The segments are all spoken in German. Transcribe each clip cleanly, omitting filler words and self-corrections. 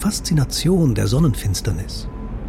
Faszination der Sonnenfinsternis.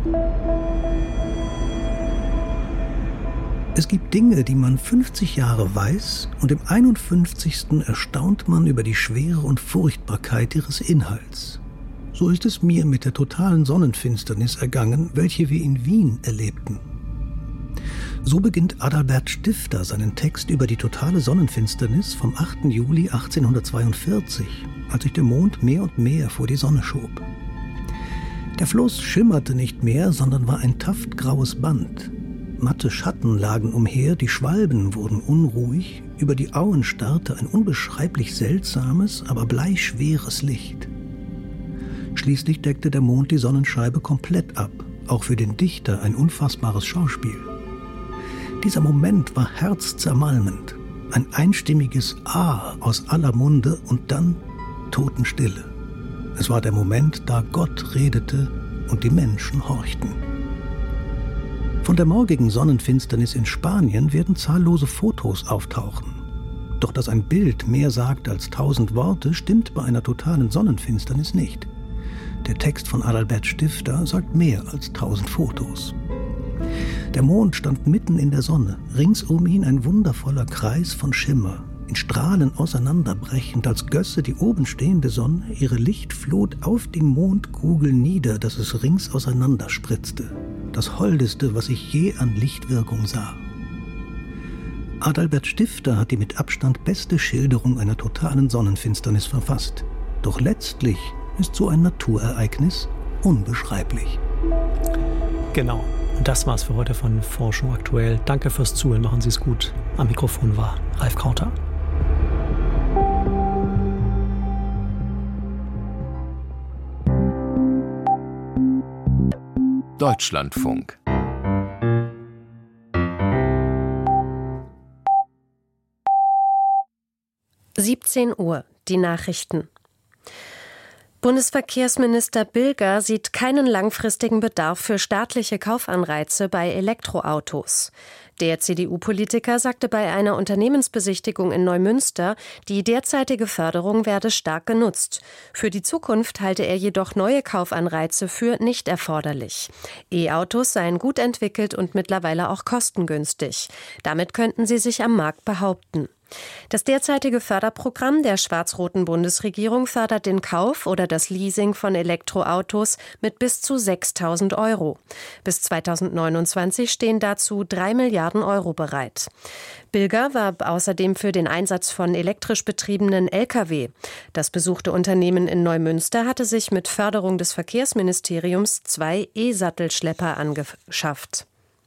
Es gibt Dinge, die man 50 Jahre weiß, und im 51. erstaunt man über die Schwere und Furchtbarkeit ihres Inhalts. So ist es mir mit der totalen Sonnenfinsternis ergangen, welche wir in Wien erlebten. So beginnt Adalbert Stifter seinen Text über die totale Sonnenfinsternis vom 8. Juli 1842, als sich der Mond mehr und mehr vor die Sonne schob. Der Fluss schimmerte nicht mehr, sondern war ein taftgraues Band. Matte Schatten lagen umher, die Schwalben wurden unruhig, über die Auen starrte ein unbeschreiblich seltsames, aber bleischweres Licht. Schließlich deckte der Mond die Sonnenscheibe komplett ab, auch für den Dichter ein unfassbares Schauspiel. Dieser Moment war herzzermalmend, ein einstimmiges Ah aus aller Munde und dann Totenstille. Es war der Moment, da Gott redete und die Menschen horchten. Von der morgigen Sonnenfinsternis in Spanien werden zahllose Fotos auftauchen. Doch dass ein Bild mehr sagt als 1000 Worte, stimmt bei einer totalen Sonnenfinsternis nicht. Der Text von Adalbert Stifter sagt mehr als 1000 Fotos. Der Mond stand mitten in der Sonne, rings um ihn ein wundervoller Kreis von Schimmer, in Strahlen auseinanderbrechend, als gösse die oben stehende Sonne ihre Lichtflut auf die Mondkugel nieder, dass es rings auseinanderspritzte. Das Holdeste, was ich je an Lichtwirkung sah. Adalbert Stifter hat die mit Abstand beste Schilderung einer totalen Sonnenfinsternis verfasst. Doch letztlich ist so ein Naturereignis unbeschreiblich. Genau. Und das war's für heute von Forschung aktuell. Danke fürs Zuhören. Machen Sie es gut. Am Mikrofon war Ralf Krauter. Deutschlandfunk. Uhr, die Nachrichten. Bundesverkehrsminister Bilger sieht keinen langfristigen Bedarf für staatliche Kaufanreize bei Elektroautos. Der CDU-Politiker sagte bei einer Unternehmensbesichtigung in Neumünster, die derzeitige Förderung werde stark genutzt. Für die Zukunft halte er jedoch neue Kaufanreize für nicht erforderlich. E-Autos seien gut entwickelt und mittlerweile auch kostengünstig. Damit könnten sie sich am Markt behaupten. Das derzeitige Förderprogramm der schwarz-roten Bundesregierung fördert den Kauf oder das Leasing von Elektroautos mit bis zu 6.000 €. Bis 2029 stehen dazu 3 Milliarden € bereit. Bilger warb außerdem für den Einsatz von elektrisch betriebenen Lkw. Das besuchte Unternehmen in Neumünster hatte sich mit Förderung des Verkehrsministeriums 2 E-Sattelschlepper angeschafft.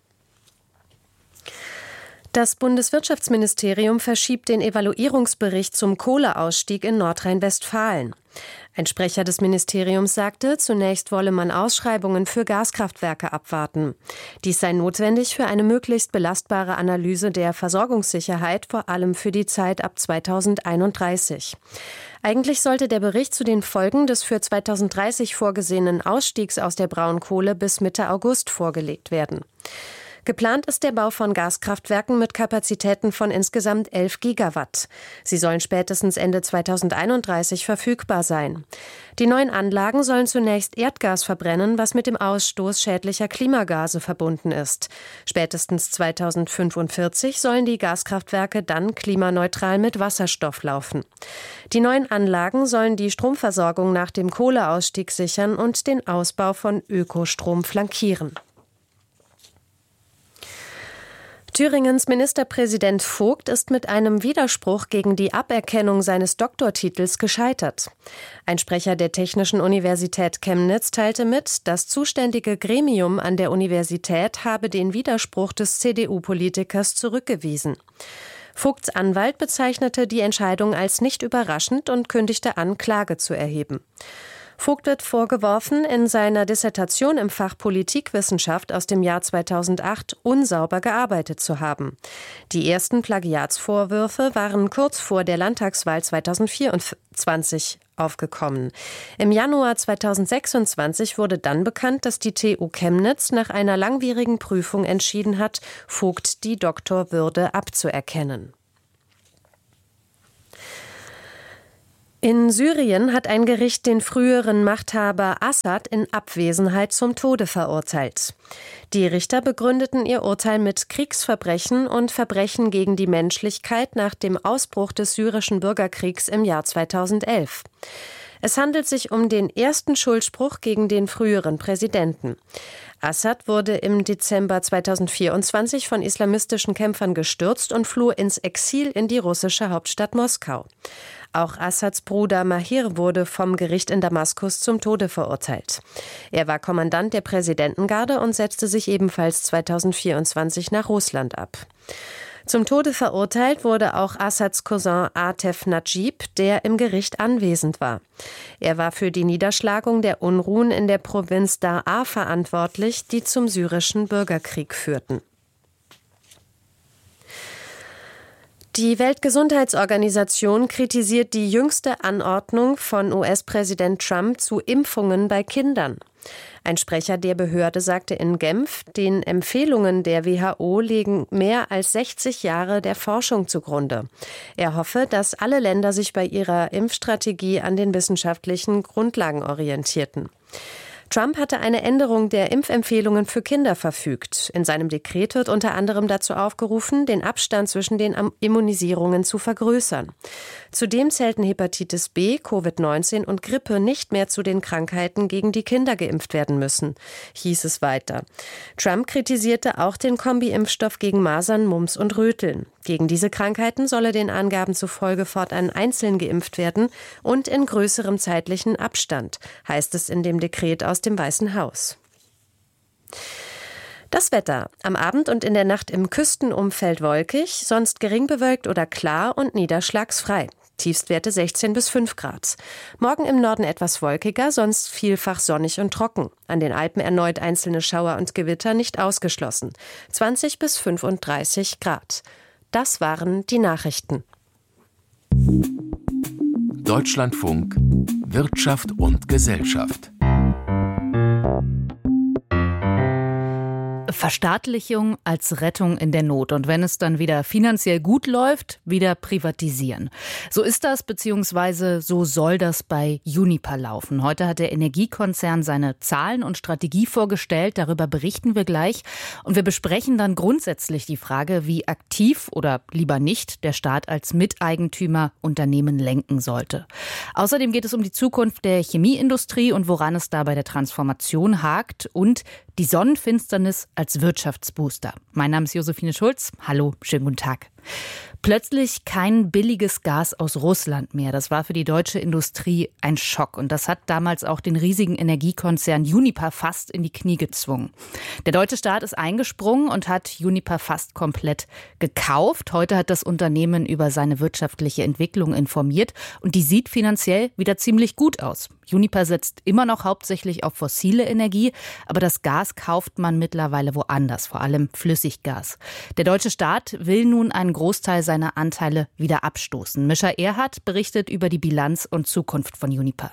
Das Bundeswirtschaftsministerium verschiebt den Evaluierungsbericht zum Kohleausstieg in Nordrhein-Westfalen. Ein Sprecher des Ministeriums sagte, zunächst wolle man Ausschreibungen für Gaskraftwerke abwarten. Dies sei notwendig für eine möglichst belastbare Analyse der Versorgungssicherheit, vor allem für die Zeit ab 2031. Eigentlich sollte der Bericht zu den Folgen des für 2030 vorgesehenen Ausstiegs aus der Braunkohle bis Mitte August vorgelegt werden. Geplant ist der Bau von Gaskraftwerken mit Kapazitäten von insgesamt 11 Gigawatt. Sie sollen spätestens Ende 2031 verfügbar sein. Die neuen Anlagen sollen zunächst Erdgas verbrennen, was mit dem Ausstoß schädlicher Klimagase verbunden ist. Spätestens 2045 sollen die Gaskraftwerke dann klimaneutral mit Wasserstoff laufen. Die neuen Anlagen sollen die Stromversorgung nach dem Kohleausstieg sichern und den Ausbau von Ökostrom flankieren. Thüringens Ministerpräsident Vogt ist mit einem Widerspruch gegen die Aberkennung seines Doktortitels gescheitert. Ein Sprecher der Technischen Universität Chemnitz teilte mit, das zuständige Gremium an der Universität habe den Widerspruch des CDU-Politikers zurückgewiesen. Vogts Anwalt bezeichnete die Entscheidung als nicht überraschend und kündigte an, Klage zu erheben. Vogt wird vorgeworfen, in seiner Dissertation im Fach Politikwissenschaft aus dem Jahr 2008 unsauber gearbeitet zu haben. Die ersten Plagiatsvorwürfe waren kurz vor der Landtagswahl 2024 aufgekommen. Im Januar 2026 wurde dann bekannt, dass die TU Chemnitz nach einer langwierigen Prüfung entschieden hat, Vogt die Doktorwürde abzuerkennen. In Syrien hat ein Gericht den früheren Machthaber Assad in Abwesenheit zum Tode verurteilt. Die Richter begründeten ihr Urteil mit Kriegsverbrechen und Verbrechen gegen die Menschlichkeit nach dem Ausbruch des syrischen Bürgerkriegs im Jahr 2011. Es handelt sich um den ersten Schuldspruch gegen den früheren Präsidenten. Assad wurde im Dezember 2024 von islamistischen Kämpfern gestürzt und floh ins Exil in die russische Hauptstadt Moskau. Auch Assads Bruder Mahir wurde vom Gericht in Damaskus zum Tode verurteilt. Er war Kommandant der Präsidentengarde und setzte sich ebenfalls 2024 nach Russland ab. Zum Tode verurteilt wurde auch Assads Cousin Atef Najib, der im Gericht anwesend war. Er war für die Niederschlagung der Unruhen in der Provinz Daraa verantwortlich, die zum syrischen Bürgerkrieg führten. Die Weltgesundheitsorganisation kritisiert die jüngste Anordnung von US-Präsident Trump zu Impfungen bei Kindern. Ein Sprecher der Behörde sagte in Genf, den Empfehlungen der WHO liegen mehr als 60 Jahre der Forschung zugrunde. Er hoffe, dass alle Länder sich bei ihrer Impfstrategie an den wissenschaftlichen Grundlagen orientierten. Trump hatte eine Änderung der Impfempfehlungen für Kinder verfügt. In seinem Dekret wird unter anderem dazu aufgerufen, den Abstand zwischen den Immunisierungen zu vergrößern. Zudem zählten Hepatitis B, Covid-19 und Grippe nicht mehr zu den Krankheiten, gegen die Kinder geimpft werden müssen, hieß es weiter. Trump kritisierte auch den Kombi-Impfstoff gegen Masern, Mumps und Röteln. Gegen diese Krankheiten solle den Angaben zufolge fortan einzeln geimpft werden und in größerem zeitlichen Abstand, heißt es in dem Dekret aus dem Weißen Haus. Das Wetter. Am Abend und in der Nacht im Küstenumfeld wolkig, sonst gering bewölkt oder klar und niederschlagsfrei. Tiefstwerte 16 bis 5 Grad. Morgen im Norden etwas wolkiger, sonst vielfach sonnig und trocken. An den Alpen erneut einzelne Schauer und Gewitter nicht ausgeschlossen. 20 bis 35 Grad. Das waren die Nachrichten. Deutschlandfunk Wirtschaft und Gesellschaft. Verstaatlichung als Rettung in der Not. Und wenn es dann wieder finanziell gut läuft, wieder privatisieren. So ist das, beziehungsweise so soll das bei Uniper laufen. Heute hat der Energiekonzern seine Zahlen und Strategie vorgestellt. Darüber berichten wir gleich. Und wir besprechen dann grundsätzlich die Frage, wie aktiv oder lieber nicht der Staat als Miteigentümer Unternehmen lenken sollte. Außerdem geht es um die Zukunft der Chemieindustrie und woran es da bei der Transformation hakt und die Sonnenfinsternis als Wirtschaftsbooster. Mein Name ist Josephine Schulz. Hallo, schönen guten Tag. Plötzlich kein billiges Gas aus Russland mehr. Das war für die deutsche Industrie ein Schock. Und das hat damals auch den riesigen Energiekonzern Uniper fast in die Knie gezwungen. Der deutsche Staat ist eingesprungen und hat Uniper fast komplett gekauft. Heute hat das Unternehmen über seine wirtschaftliche Entwicklung informiert. Und die sieht finanziell wieder ziemlich gut aus. Uniper setzt immer noch hauptsächlich auf fossile Energie. Aber das Gas kauft man mittlerweile woanders, vor allem Flüssiggas. Der deutsche Staat will nun einen Großteil seiner Anteile wieder abstoßen. Mischa Erhardt berichtet über die Bilanz und Zukunft von Uniper.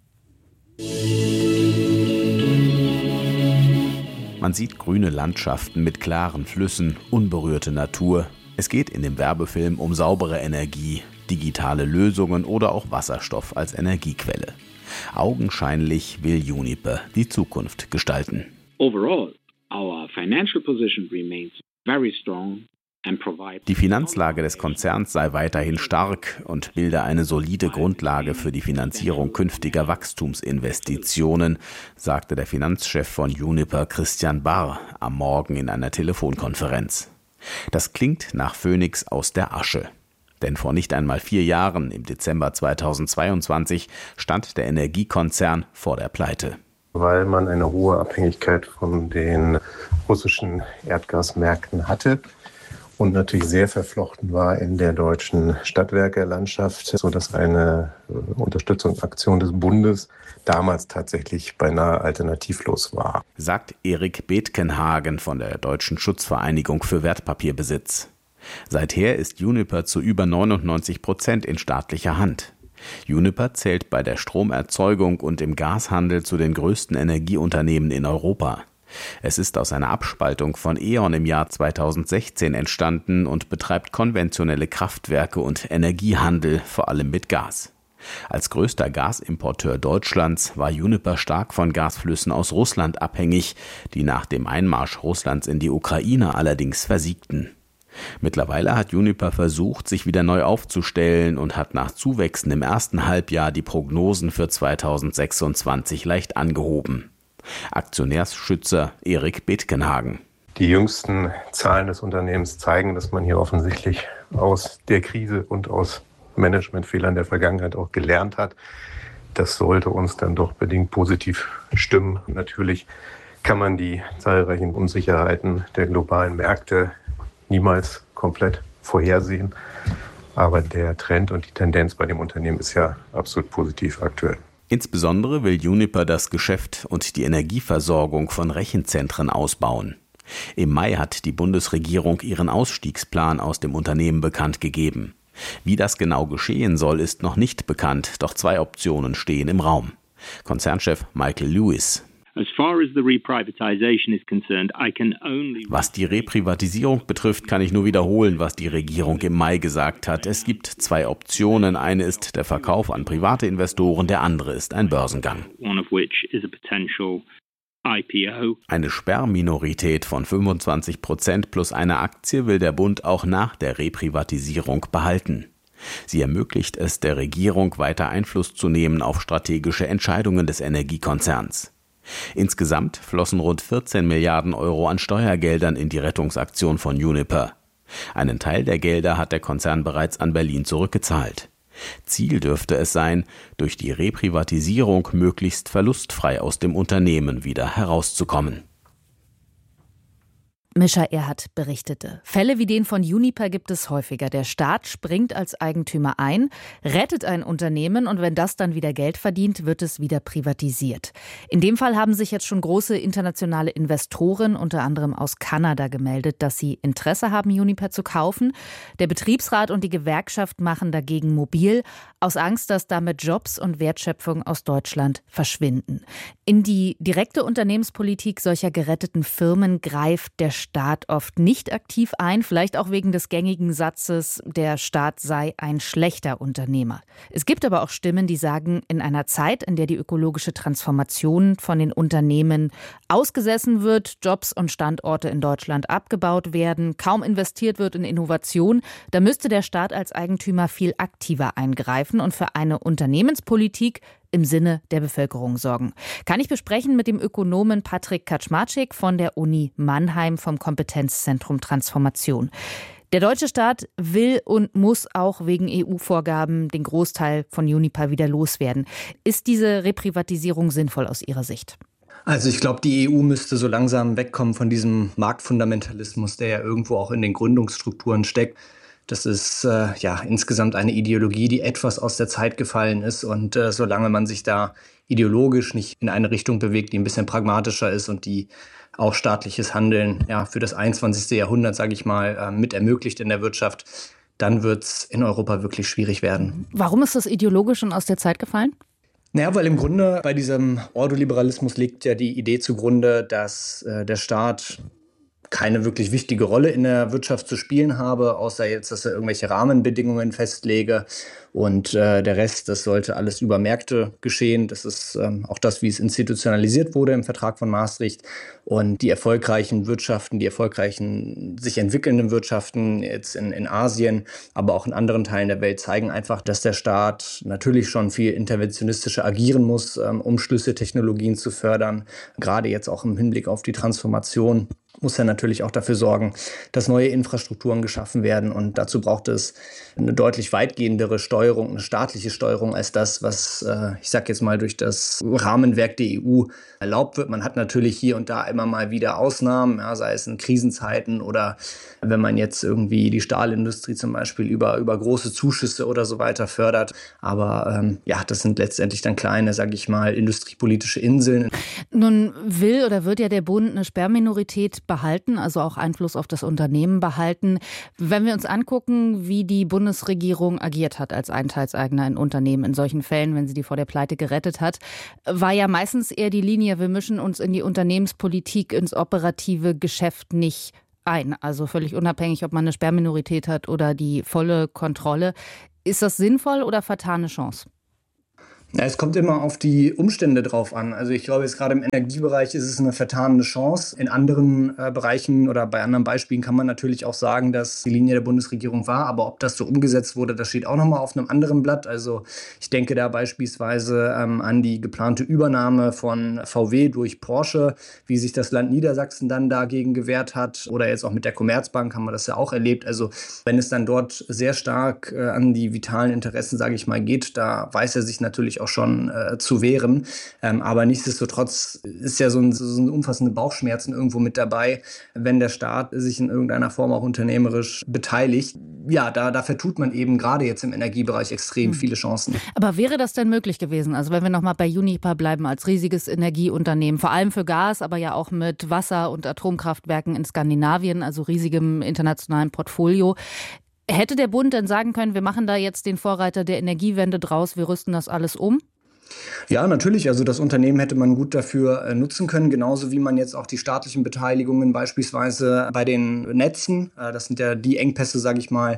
Man sieht grüne Landschaften mit klaren Flüssen, unberührte Natur. Es geht in dem Werbefilm um saubere Energie, digitale Lösungen oder auch Wasserstoff als Energiequelle. Augenscheinlich will Uniper die Zukunft gestalten. Overall, our financial position remains very strong. Die Finanzlage des Konzerns sei weiterhin stark und bilde eine solide Grundlage für die Finanzierung künftiger Wachstumsinvestitionen, sagte der Finanzchef von Uniper Christian Barr am Morgen in einer Telefonkonferenz. Das klingt nach Phönix aus der Asche. Denn vor nicht einmal 4 Jahren, im Dezember 2022, stand der Energiekonzern vor der Pleite. Weil man eine hohe Abhängigkeit von den russischen Erdgasmärkten hatte und natürlich sehr verflochten war in der deutschen Stadtwerkelandschaft, sodass eine Unterstützungsaktion des Bundes damals tatsächlich beinahe alternativlos war. Sagt Erik Bethkenhagen von der Deutschen Schutzvereinigung für Wertpapierbesitz. Seither ist Uniper zu über 99% in staatlicher Hand. Uniper zählt bei der Stromerzeugung und im Gashandel zu den größten Energieunternehmen in Europa. Es ist aus einer Abspaltung von E.ON im Jahr 2016 entstanden und betreibt konventionelle Kraftwerke und Energiehandel, vor allem mit Gas. Als größter Gasimporteur Deutschlands war Uniper stark von Gasflüssen aus Russland abhängig, die nach dem Einmarsch Russlands in die Ukraine allerdings versiegten. Mittlerweile hat Uniper versucht, sich wieder neu aufzustellen und hat nach Zuwächsen im ersten Halbjahr die Prognosen für 2026 leicht angehoben. Aktionärsschützer Erik Bethgenhagen. Die jüngsten Zahlen des Unternehmens zeigen, dass man hier offensichtlich aus der Krise und aus Managementfehlern der Vergangenheit auch gelernt hat. Das sollte uns dann doch bedingt positiv stimmen. Natürlich kann man die zahlreichen Unsicherheiten der globalen Märkte niemals komplett vorhersehen. Aber der Trend und die Tendenz bei dem Unternehmen ist ja absolut positiv aktuell. Insbesondere will Uniper das Geschäft und die Energieversorgung von Rechenzentren ausbauen. Im Mai hat die Bundesregierung ihren Ausstiegsplan aus dem Unternehmen bekannt gegeben. Wie das genau geschehen soll, ist noch nicht bekannt, doch 2 Optionen stehen im Raum. Konzernchef Michael Lewis. Was die Reprivatisierung betrifft, kann ich nur wiederholen, was die Regierung im Mai gesagt hat. Es gibt 2 Optionen. Eine ist der Verkauf an private Investoren, der andere ist ein Börsengang. Eine Sperrminorität von 25% plus eine Aktie will der Bund auch nach der Reprivatisierung behalten. Sie ermöglicht es der Regierung, weiter Einfluss zu nehmen auf strategische Entscheidungen des Energiekonzerns. Insgesamt flossen rund 14 Milliarden Euro an Steuergeldern in die Rettungsaktion von Uniper. Einen Teil der Gelder hat der Konzern bereits an Berlin zurückgezahlt. Ziel dürfte es sein, durch die Reprivatisierung möglichst verlustfrei aus dem Unternehmen wieder herauszukommen. Mischa Erhardt berichtete. Fälle wie den von Uniper gibt es häufiger. Der Staat springt als Eigentümer ein, rettet ein Unternehmen und wenn das dann wieder Geld verdient, wird es wieder privatisiert. In dem Fall haben sich jetzt schon große internationale Investoren, unter anderem aus Kanada, gemeldet, dass sie Interesse haben, Uniper zu kaufen. Der Betriebsrat und die Gewerkschaft machen dagegen mobil, aus Angst, dass damit Jobs und Wertschöpfung aus Deutschland verschwinden. In die direkte Unternehmenspolitik solcher geretteten Firmen greift der Staat oft nicht aktiv ein, vielleicht auch wegen des gängigen Satzes, der Staat sei ein schlechter Unternehmer. Es gibt aber auch Stimmen, die sagen, in einer Zeit, in der die ökologische Transformation von den Unternehmen ausgesessen wird, Jobs und Standorte in Deutschland abgebaut werden, kaum investiert wird in Innovation, da müsste der Staat als Eigentümer viel aktiver eingreifen und für eine Unternehmenspolitik im Sinne der Bevölkerung sorgen. Kann ich besprechen mit dem Ökonomen Patrick Kaczmarczyk von der Uni Mannheim vom Kompetenzzentrum Transformation. Der deutsche Staat will und muss auch wegen EU-Vorgaben den Großteil von Uniper wieder loswerden. Ist diese Reprivatisierung sinnvoll aus Ihrer Sicht? Also ich glaube, die EU müsste so langsam wegkommen von diesem Marktfundamentalismus, der ja irgendwo auch in den Gründungsstrukturen steckt. Das ist insgesamt eine Ideologie, die etwas aus der Zeit gefallen ist. Und solange man sich da ideologisch nicht in eine Richtung bewegt, die ein bisschen pragmatischer ist und die auch staatliches Handeln für das 21. Jahrhundert, sage ich mal, mit ermöglicht in der Wirtschaft, dann wird es in Europa wirklich schwierig werden. Warum ist das ideologisch und aus der Zeit gefallen? Naja, weil im Grunde bei diesem Ordoliberalismus liegt ja die Idee zugrunde, dass der Staat keine wirklich wichtige Rolle in der Wirtschaft zu spielen habe, außer jetzt, dass er irgendwelche Rahmenbedingungen festlege. Und der Rest, das sollte alles über Märkte geschehen. Das ist auch das, wie es institutionalisiert wurde im Vertrag von Maastricht. Und die erfolgreichen Wirtschaften, die erfolgreichen sich entwickelnden Wirtschaften jetzt in Asien, aber auch in anderen Teilen der Welt zeigen einfach, dass der Staat natürlich schon viel interventionistischer agieren muss, um Schlüsseltechnologien zu fördern. Gerade jetzt auch im Hinblick auf die Transformation muss er natürlich auch dafür sorgen, dass neue Infrastrukturen geschaffen werden. Und dazu braucht es eine deutlich weitgehendere Steuerung, eine staatliche Steuerung als das, was, ich sage jetzt mal, durch das Rahmenwerk der EU erlaubt wird. Man hat natürlich hier und da immer mal wieder Ausnahmen, sei es in Krisenzeiten oder wenn man jetzt irgendwie die Stahlindustrie zum Beispiel über große Zuschüsse oder so weiter fördert. Aber das sind letztendlich dann kleine, sage ich mal, industriepolitische Inseln. Nun will oder wird ja der Bund eine Sperrminorität behalten, also auch Einfluss auf das Unternehmen behalten. Wenn wir uns angucken, wie die Bundesregierung agiert hat als Einteilseigner in Unternehmen in solchen Fällen, wenn sie die vor der Pleite gerettet hat, war ja meistens eher die Linie, wir mischen uns in die Unternehmenspolitik, ins operative Geschäft nicht ein. Also völlig unabhängig, ob man eine Sperrminorität hat oder die volle Kontrolle. Ist das sinnvoll oder vertane Chance? Ja, es kommt immer auf die Umstände drauf an. Also ich glaube, jetzt gerade im Energiebereich ist es eine vertane Chance. In anderen Bereichen oder bei anderen Beispielen kann man natürlich auch sagen, dass die Linie der Bundesregierung war. Aber ob das so umgesetzt wurde, das steht auch nochmal auf einem anderen Blatt. Also ich denke da beispielsweise an die geplante Übernahme von VW durch Porsche, wie sich das Land Niedersachsen dann dagegen gewehrt hat. Oder jetzt auch mit der Commerzbank haben wir das ja auch erlebt. Also wenn es dann dort sehr stark an die vitalen Interessen, sage ich mal, geht, da weiß er sich natürlich auch schon zu wehren. Aber nichtsdestotrotz ist ja so ein umfassende Bauchschmerzen irgendwo mit dabei, wenn der Staat sich in irgendeiner Form auch unternehmerisch beteiligt. Ja, da vertut man eben gerade jetzt im Energiebereich extrem viele Chancen. Aber wäre das denn möglich gewesen? Also wenn wir nochmal bei Uniper bleiben als riesiges Energieunternehmen, vor allem für Gas, aber ja auch mit Wasser- und Atomkraftwerken in Skandinavien, also riesigem internationalen Portfolio. Hätte der Bund denn sagen können, wir machen da jetzt den Vorreiter der Energiewende draus, wir rüsten das alles um? Ja, natürlich. Also das Unternehmen hätte man gut dafür nutzen können, genauso wie man jetzt auch die staatlichen Beteiligungen beispielsweise bei den Netzen, das sind ja die Engpässe, sage ich mal,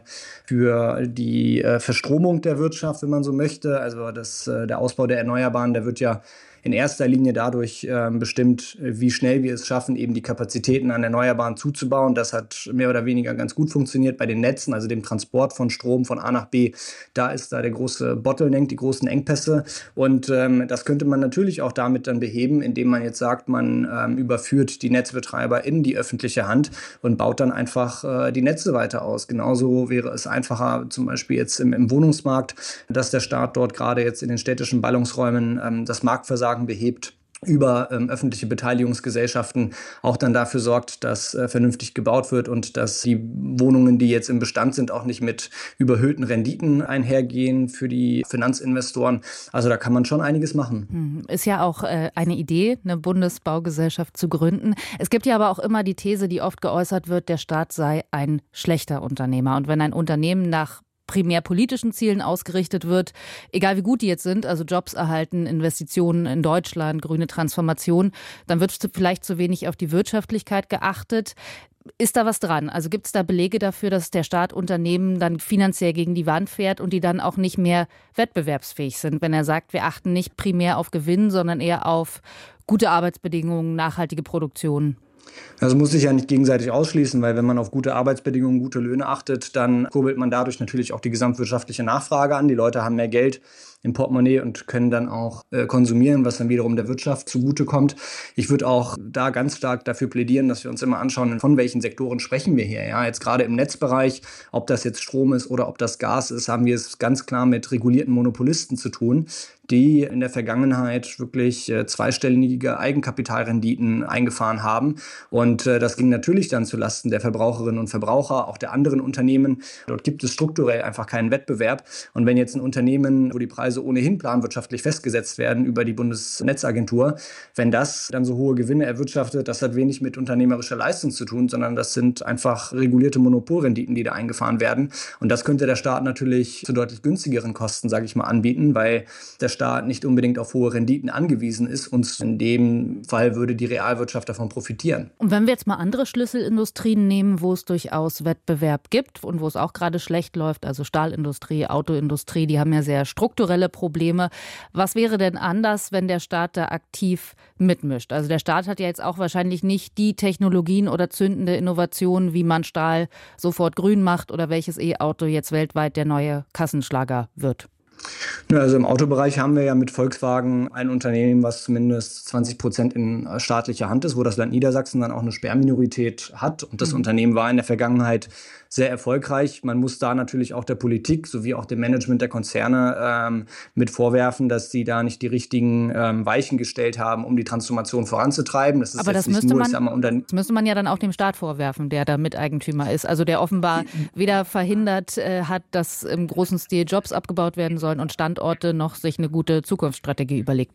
für die Verstromung der Wirtschaft, wenn man so möchte. Also der Ausbau der Erneuerbaren, der wird ja in erster Linie dadurch bestimmt, wie schnell wir es schaffen, eben die Kapazitäten an Erneuerbaren zuzubauen. Das hat mehr oder weniger ganz gut funktioniert bei den Netzen, also dem Transport von Strom von A nach B. Da ist da der große Bottleneck, die großen Engpässe. Und das könnte man natürlich auch damit dann beheben, indem man jetzt sagt, man überführt die Netzbetreiber in die öffentliche Hand und baut dann einfach die Netze weiter aus. Genauso wäre es einfacher, zum Beispiel jetzt im Wohnungsmarkt, dass der Staat dort gerade jetzt in den städtischen Ballungsräumen das Marktversagen behebt, über öffentliche Beteiligungsgesellschaften auch dann dafür sorgt, dass vernünftig gebaut wird und dass die Wohnungen, die jetzt im Bestand sind, auch nicht mit überhöhten Renditen einhergehen für die Finanzinvestoren. Also da kann man schon einiges machen. Ist ja auch eine Idee, eine Bundesbaugesellschaft zu gründen. Es gibt ja aber auch immer die These, die oft geäußert wird, der Staat sei ein schlechter Unternehmer. Und wenn ein Unternehmen nach primär politischen Zielen ausgerichtet wird, egal wie gut die jetzt sind, also Jobs erhalten, Investitionen in Deutschland, grüne Transformation, dann wird vielleicht zu wenig auf die Wirtschaftlichkeit geachtet. Ist da was dran? Also gibt es da Belege dafür, dass der Staat Unternehmen dann finanziell gegen die Wand fährt und die dann auch nicht mehr wettbewerbsfähig sind, wenn er sagt, wir achten nicht primär auf Gewinn, sondern eher auf gute Arbeitsbedingungen, nachhaltige Produktion? Das muss sich ja nicht gegenseitig ausschließen, weil wenn man auf gute Arbeitsbedingungen, gute Löhne achtet, dann kurbelt man dadurch natürlich auch die gesamtwirtschaftliche Nachfrage an. Die Leute haben mehr Geld im Portemonnaie und können dann auch konsumieren, was dann wiederum der Wirtschaft zugutekommt. Ich würde auch da ganz stark dafür plädieren, dass wir uns immer anschauen, von welchen Sektoren sprechen wir hier. Ja, jetzt gerade im Netzbereich, ob das jetzt Strom ist oder ob das Gas ist, haben wir es ganz klar mit regulierten Monopolisten zu tun, die in der Vergangenheit wirklich zweistellige Eigenkapitalrenditen eingefahren haben. Und das ging natürlich dann zulasten der Verbraucherinnen und Verbraucher, auch der anderen Unternehmen. Dort gibt es strukturell einfach keinen Wettbewerb. Und wenn jetzt ein Unternehmen, wo die Preise ohnehin planwirtschaftlich festgesetzt werden über die Bundesnetzagentur, wenn das dann so hohe Gewinne erwirtschaftet, das hat wenig mit unternehmerischer Leistung zu tun, sondern das sind einfach regulierte Monopolrenditen, die da eingefahren werden. Und das könnte der Staat natürlich zu deutlich günstigeren Kosten, sage ich mal, anbieten, weil der Staat nicht unbedingt auf hohe Renditen angewiesen ist und in dem Fall würde die Realwirtschaft davon profitieren. Und wenn wir jetzt mal andere Schlüsselindustrien nehmen, wo es durchaus Wettbewerb gibt und wo es auch gerade schlecht läuft, also Stahlindustrie, Autoindustrie, die haben ja sehr strukturelle Probleme. Was wäre denn anders, wenn der Staat da aktiv mitmischt? Also der Staat hat ja jetzt auch wahrscheinlich nicht die Technologien oder zündende Innovationen, wie man Stahl sofort grün macht oder welches E-Auto jetzt weltweit der neue Kassenschlager wird. Ja, also im Autobereich haben wir ja mit Volkswagen ein Unternehmen, was zumindest 20% in staatlicher Hand ist, wo das Land Niedersachsen dann auch eine Sperrminorität hat. Und das Unternehmen war in der Vergangenheit sehr erfolgreich. Man muss da natürlich auch der Politik sowie auch dem Management der Konzerne mit vorwerfen, dass sie da nicht die richtigen Weichen gestellt haben, um die Transformation voranzutreiben. Das ist aber das müsste man ja dann auch dem Staat vorwerfen, der da Miteigentümer ist. Also der offenbar weder verhindert hat, dass im großen Stil Jobs abgebaut werden sollen und Standorte noch sich eine gute Zukunftsstrategie überlegt hat.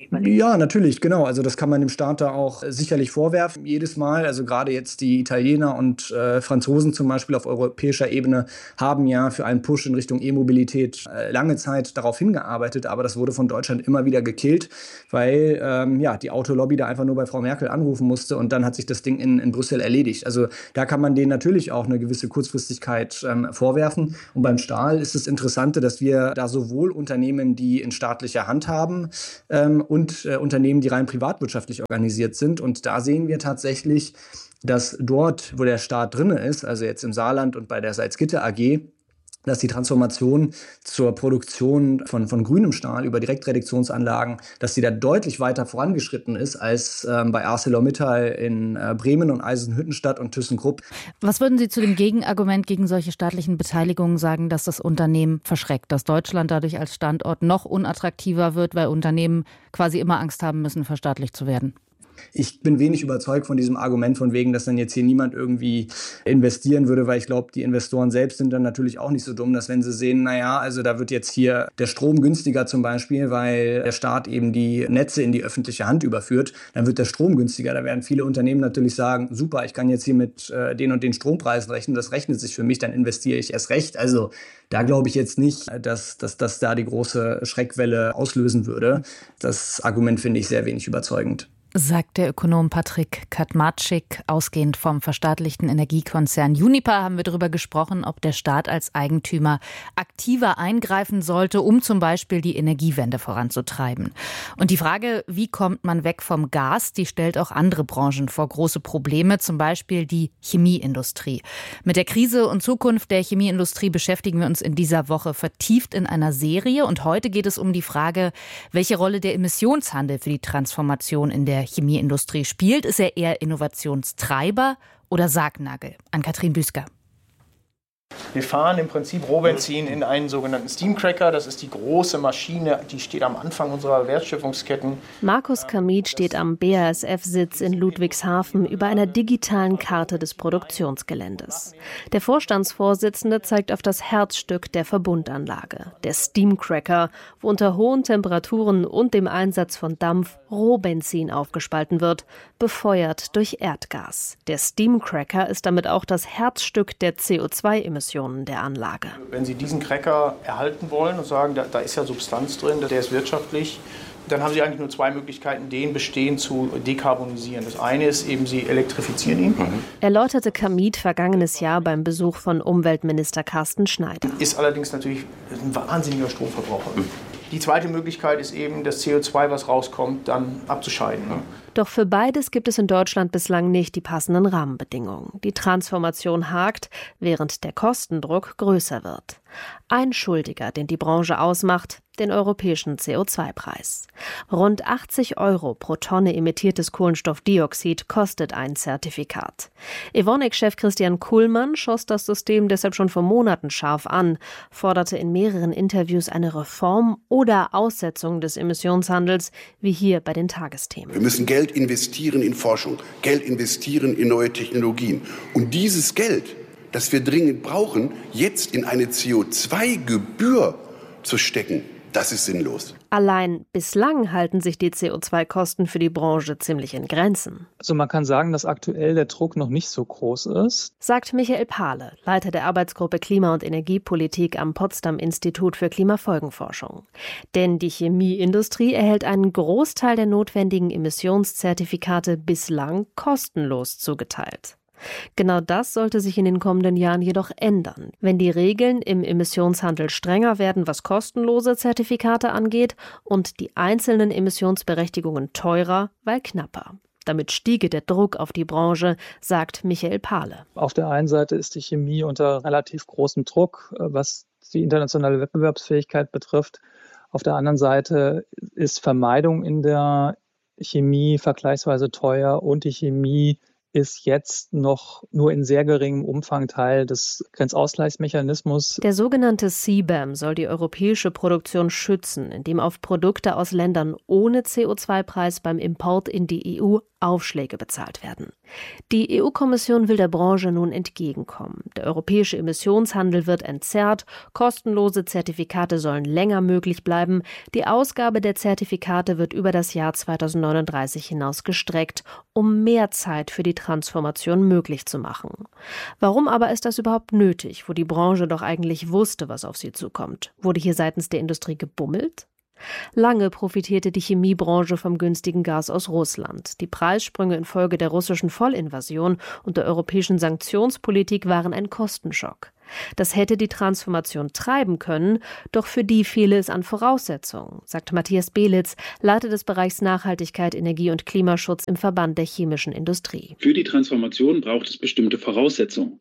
Ja, natürlich, genau. Also das kann man dem Staat da auch sicherlich vorwerfen. Jedes Mal, also gerade jetzt die Italiener und Franzosen zum Beispiel auf europäischer Ebene haben ja für einen Push in Richtung E-Mobilität lange Zeit darauf hingearbeitet, aber das wurde von Deutschland immer wieder gekillt, weil die Autolobby da einfach nur bei Frau Merkel anrufen musste und dann hat sich das Ding in Brüssel erledigt. Also da kann man denen natürlich auch eine gewisse Kurzfristigkeit vorwerfen. Und beim Stahl ist das Interessante, dass wir da sowohl Unternehmen, die in staatlicher Hand haben, und Unternehmen, die rein privatwirtschaftlich organisiert sind. Und da sehen wir tatsächlich, dass dort, wo der Staat drin ist, also jetzt im Saarland und bei der Salzgitter AG, dass die Transformation zur Produktion von grünem Stahl über Direktreduktionsanlagen, dass die da deutlich weiter vorangeschritten ist als bei ArcelorMittal in Bremen und Eisenhüttenstadt und ThyssenKrupp. Was würden Sie zu dem Gegenargument gegen solche staatlichen Beteiligungen sagen, dass das Unternehmen verschreckt, dass Deutschland dadurch als Standort noch unattraktiver wird, weil Unternehmen quasi immer Angst haben müssen, verstaatlicht zu werden? Ich bin wenig überzeugt von diesem Argument von wegen, dass dann jetzt hier niemand irgendwie investieren würde, weil ich glaube, die Investoren selbst sind dann natürlich auch nicht so dumm, dass wenn sie sehen, also da wird jetzt hier der Strom günstiger zum Beispiel, weil der Staat eben die Netze in die öffentliche Hand überführt, dann wird der Strom günstiger. Da werden viele Unternehmen natürlich sagen, super, ich kann jetzt hier mit den und den Strompreisen rechnen, das rechnet sich für mich, dann investiere ich erst recht. Also da glaube ich jetzt nicht, dass das da die große Schreckwelle auslösen würde. Das Argument finde ich sehr wenig überzeugend. Sagt der Ökonom Patrick Kaczmarczyk. Ausgehend vom verstaatlichten Energiekonzern Uniper haben wir darüber gesprochen, ob der Staat als Eigentümer aktiver eingreifen sollte, um zum Beispiel die Energiewende voranzutreiben. Und die Frage, wie kommt man weg vom Gas, die stellt auch andere Branchen vor große Probleme, zum Beispiel die Chemieindustrie. Mit der Krise und Zukunft der Chemieindustrie beschäftigen wir uns in dieser Woche vertieft in einer Serie. Und heute geht es um die Frage, welche Rolle der Emissionshandel für die Transformation in der Chemieindustrie spielt. Ist er eher Innovationstreiber oder Sargnagel? Ann-Kathrin Büsker. Wir fahren im Prinzip Rohbenzin in einen sogenannten Steamcracker. Das ist die große Maschine, die steht am Anfang unserer Wertschöpfungsketten. Markus Kamit steht am BASF-Sitz in Ludwigshafen über einer digitalen Karte des Produktionsgeländes. Der Vorstandsvorsitzende zeigt auf das Herzstück der Verbundanlage, der Steamcracker, wo unter hohen Temperaturen und dem Einsatz von Dampf Rohbenzin aufgespalten wird, befeuert durch Erdgas. Der Steamcracker ist damit auch das Herzstück der CO2-Emissionen der Anlage. Wenn Sie diesen Cracker erhalten wollen und sagen, da ist ja Substanz drin, der ist wirtschaftlich, dann haben Sie eigentlich nur zwei Möglichkeiten, den bestehend zu dekarbonisieren. Das eine ist eben, Sie elektrifizieren ihn. Erläuterte Kamit vergangenes Jahr beim Besuch von Umweltminister Carsten Schneider. Ist allerdings natürlich ein wahnsinniger Stromverbraucher. Die zweite Möglichkeit ist eben, das CO2, was rauskommt, dann abzuscheiden. Doch für beides gibt es in Deutschland bislang nicht die passenden Rahmenbedingungen. Die Transformation hakt, während der Kostendruck größer wird. Ein Schuldiger, den die Branche ausmacht, den europäischen CO2-Preis. Rund 80 € pro Tonne emittiertes Kohlenstoffdioxid kostet ein Zertifikat. Evonik-Chef Christian Kullmann schoss das System deshalb schon vor Monaten scharf an, forderte in mehreren Interviews eine Reform oder Aussetzung des Emissionshandels, wie hier bei den Tagesthemen. Wir müssen Geld investieren in Forschung, Geld investieren in neue Technologien. Und dieses Geld, das wir dringend brauchen, jetzt in eine CO2-Gebühr zu stecken, das ist sinnlos. Allein bislang halten sich die CO2-Kosten für die Branche ziemlich in Grenzen. Also man kann sagen, dass aktuell der Druck noch nicht so groß ist. Sagt Michael Pahle, Leiter der Arbeitsgruppe Klima- und Energiepolitik am Potsdam-Institut für Klimafolgenforschung. Denn die Chemieindustrie erhält einen Großteil der notwendigen Emissionszertifikate bislang kostenlos zugeteilt. Genau das sollte sich in den kommenden Jahren jedoch ändern, wenn die Regeln im Emissionshandel strenger werden, was kostenlose Zertifikate angeht, und die einzelnen Emissionsberechtigungen teurer, weil knapper. Damit stiege der Druck auf die Branche, sagt Michael Pahle. Auf der einen Seite ist die Chemie unter relativ großem Druck, was die internationale Wettbewerbsfähigkeit betrifft. Auf der anderen Seite ist Vermeidung in der Chemie vergleichsweise teuer und die Chemie ist jetzt noch nur in sehr geringem Umfang Teil des Grenzausgleichsmechanismus. Der sogenannte CBAM soll die europäische Produktion schützen, indem auf Produkte aus Ländern ohne CO2-Preis beim Import in die EU Aufschläge bezahlt werden. Die EU-Kommission will der Branche nun entgegenkommen. Der europäische Emissionshandel wird entzerrt, kostenlose Zertifikate sollen länger möglich bleiben, die Ausgabe der Zertifikate wird über das Jahr 2039 hinaus gestreckt, um mehr Zeit für die Transformation möglich zu machen. Warum aber ist das überhaupt nötig, wo die Branche doch eigentlich wusste, was auf sie zukommt? Wurde hier seitens der Industrie gebummelt? Lange profitierte die Chemiebranche vom günstigen Gas aus Russland. Die Preissprünge infolge der russischen Vollinvasion und der europäischen Sanktionspolitik waren ein Kostenschock. Das hätte die Transformation treiben können, doch für die fehle es an Voraussetzungen, sagt Matthias Belitz, Leiter des Bereichs Nachhaltigkeit, Energie- und Klimaschutz im Verband der chemischen Industrie. Für die Transformation braucht es bestimmte Voraussetzungen.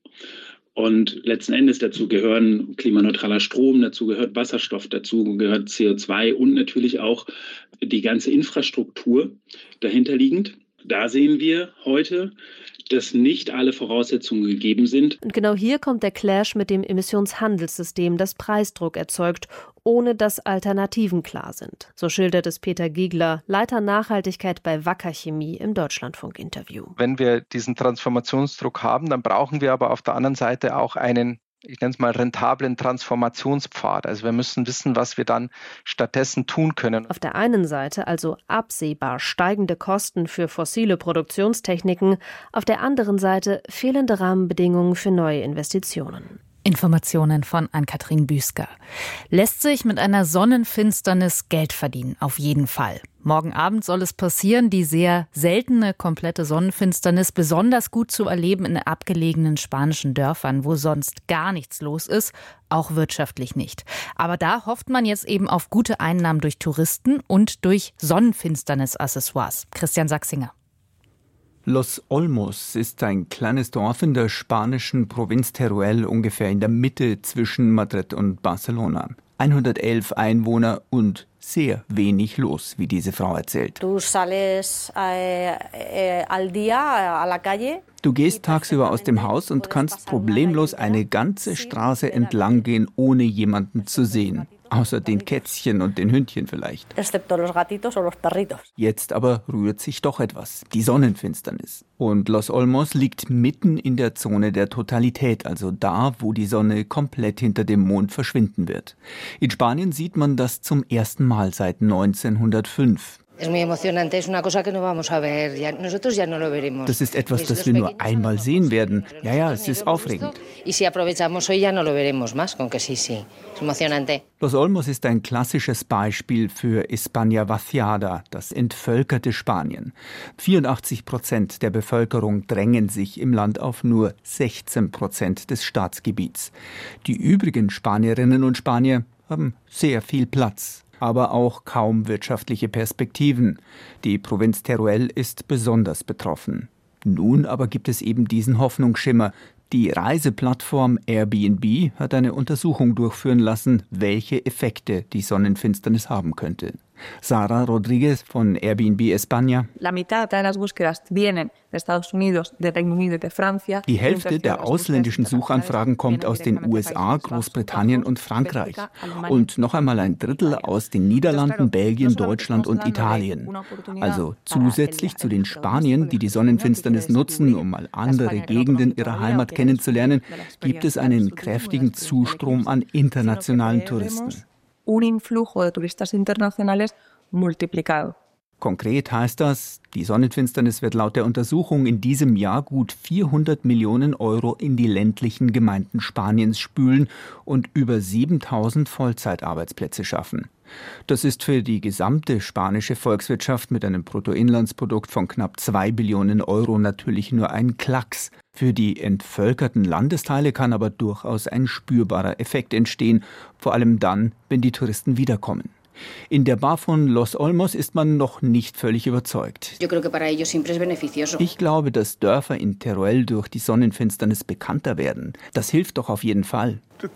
Und letzten Endes dazu gehören klimaneutraler Strom, dazu gehört Wasserstoff, dazu gehört CO2 und natürlich auch die ganze Infrastruktur dahinterliegend. Da sehen wir heute, dass nicht alle Voraussetzungen gegeben sind. Und genau hier kommt der Clash mit dem Emissionshandelssystem, das Preisdruck erzeugt, ohne dass Alternativen klar sind. So schildert es Peter Giegler, Leiter Nachhaltigkeit bei Wacker Chemie im Deutschlandfunk-Interview. Wenn wir diesen Transformationsdruck haben, dann brauchen wir aber auf der anderen Seite auch einen, ich nenne es mal, rentablen Transformationspfad. Also wir müssen wissen, was wir dann stattdessen tun können. Auf der einen Seite also absehbar steigende Kosten für fossile Produktionstechniken, auf der anderen Seite fehlende Rahmenbedingungen für neue Investitionen. Informationen von Ann-Kathrin Büsker. Lässt sich mit einer Sonnenfinsternis Geld verdienen, auf jeden Fall. Morgen Abend soll es passieren, die sehr seltene komplette Sonnenfinsternis besonders gut zu erleben in abgelegenen spanischen Dörfern, wo sonst gar nichts los ist, auch wirtschaftlich nicht. Aber da hofft man jetzt eben auf gute Einnahmen durch Touristen und durch Sonnenfinsternis-Accessoires. Christian Sachsinger. Los Olmos ist ein kleines Dorf in der spanischen Provinz Teruel, ungefähr in der Mitte zwischen Madrid und Barcelona. 111 Einwohner und sehr wenig los, wie diese Frau erzählt. Du gehst tagsüber aus dem Haus und kannst problemlos eine ganze Straße entlang gehen, ohne jemanden zu sehen. Außer den Kätzchen und den Hündchen vielleicht. Jetzt aber rührt sich doch etwas, die Sonnenfinsternis. Und Los Olmos liegt mitten in der Zone der Totalität, also da, wo die Sonne komplett hinter dem Mond verschwinden wird. In Spanien sieht man das zum ersten Mal seit 1905. Das ist etwas, das wir nur einmal sehen werden. Ja, es ist aufregend. Los Olmos ist ein klassisches Beispiel für España vaciada, das entvölkerte Spanien. 84% der Bevölkerung drängen sich im Land auf nur 16% des Staatsgebiets. Die übrigen Spanierinnen und Spanier haben sehr viel Platz, aber auch kaum wirtschaftliche Perspektiven. Die Provinz Teruel ist besonders betroffen. Nun aber gibt es eben diesen Hoffnungsschimmer. Die Reiseplattform Airbnb hat eine Untersuchung durchführen lassen, welche Effekte die Sonnenfinsternis haben könnte. Sara Rodriguez von Airbnb España. Die Hälfte der ausländischen Suchanfragen kommt aus den USA, Großbritannien und Frankreich. Und noch einmal ein Drittel aus den Niederlanden, Belgien, Deutschland und Italien. Also zusätzlich zu den Spaniern, die die Sonnenfinsternis nutzen, um mal andere Gegenden ihrer Heimat kennenzulernen, gibt es einen kräftigen Zustrom an internationalen Touristen. Un influjo de turistas internacionales multiplicado. Konkret heißt das, die Sonnenfinsternis wird laut der Untersuchung in diesem Jahr gut 400 Millionen Euro in die ländlichen Gemeinden Spaniens spülen und über 7.000 Vollzeitarbeitsplätze schaffen. Das ist für die gesamte spanische Volkswirtschaft mit einem Bruttoinlandsprodukt von knapp 2 Billionen Euro natürlich nur ein Klacks. Für die entvölkerten Landesteile kann aber durchaus ein spürbarer Effekt entstehen, vor allem dann, wenn die Touristen wiederkommen. In der Bar von Los Olmos ist man noch nicht völlig überzeugt. Ich glaube, dass Dörfer in Teruel durch die Sonnenfinsternis bekannter werden. Das hilft doch auf jeden Fall.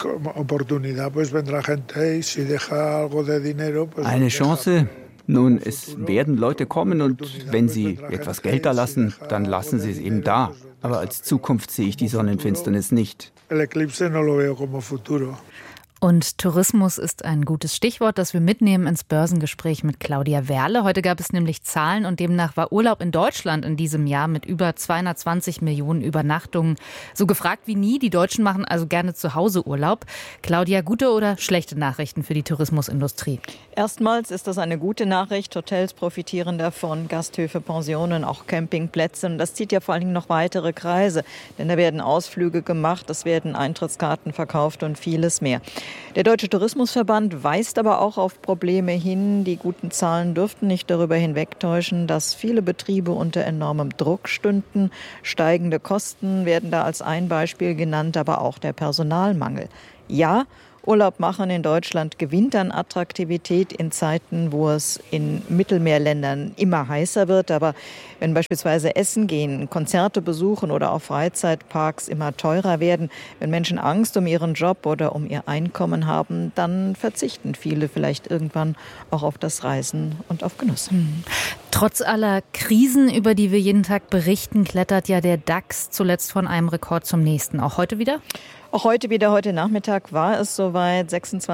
Eine Chance? Nun, es werden Leute kommen und wenn sie etwas Geld da lassen, dann lassen sie es eben da. Aber als Zukunft sehe ich die Sonnenfinsternis nicht. Und Tourismus ist ein gutes Stichwort, das wir mitnehmen ins Börsengespräch mit Claudia Werle. Heute gab es nämlich Zahlen und demnach war Urlaub in Deutschland in diesem Jahr mit über 220 Millionen Übernachtungen so gefragt wie nie. Die Deutschen machen also gerne zu Hause Urlaub. Claudia, gute oder schlechte Nachrichten für die Tourismusindustrie? Erstmals ist das eine gute Nachricht. Hotels profitieren davon, Gasthöfe, Pensionen, auch Campingplätze. Und das zieht ja vor allen Dingen noch weitere Kreise. Denn da werden Ausflüge gemacht, es werden Eintrittskarten verkauft und vieles mehr. Der Deutsche Tourismusverband weist aber auch auf Probleme hin. Die guten Zahlen dürften nicht darüber hinwegtäuschen, dass viele Betriebe unter enormem Druck stünden. Steigende Kosten werden da als ein Beispiel genannt, aber auch der Personalmangel. Ja, Urlaub machen in Deutschland gewinnt an Attraktivität in Zeiten, wo es in Mittelmeerländern immer heißer wird. Aber wenn beispielsweise Essen gehen, Konzerte besuchen oder auch Freizeitparks immer teurer werden, wenn Menschen Angst um ihren Job oder um ihr Einkommen haben, dann verzichten viele vielleicht irgendwann auch auf das Reisen und auf Genuss. Trotz aller Krisen, über die wir jeden Tag berichten, klettert ja der DAX zuletzt von einem Rekord zum nächsten. Auch heute wieder? Auch heute wieder, heute Nachmittag war es soweit,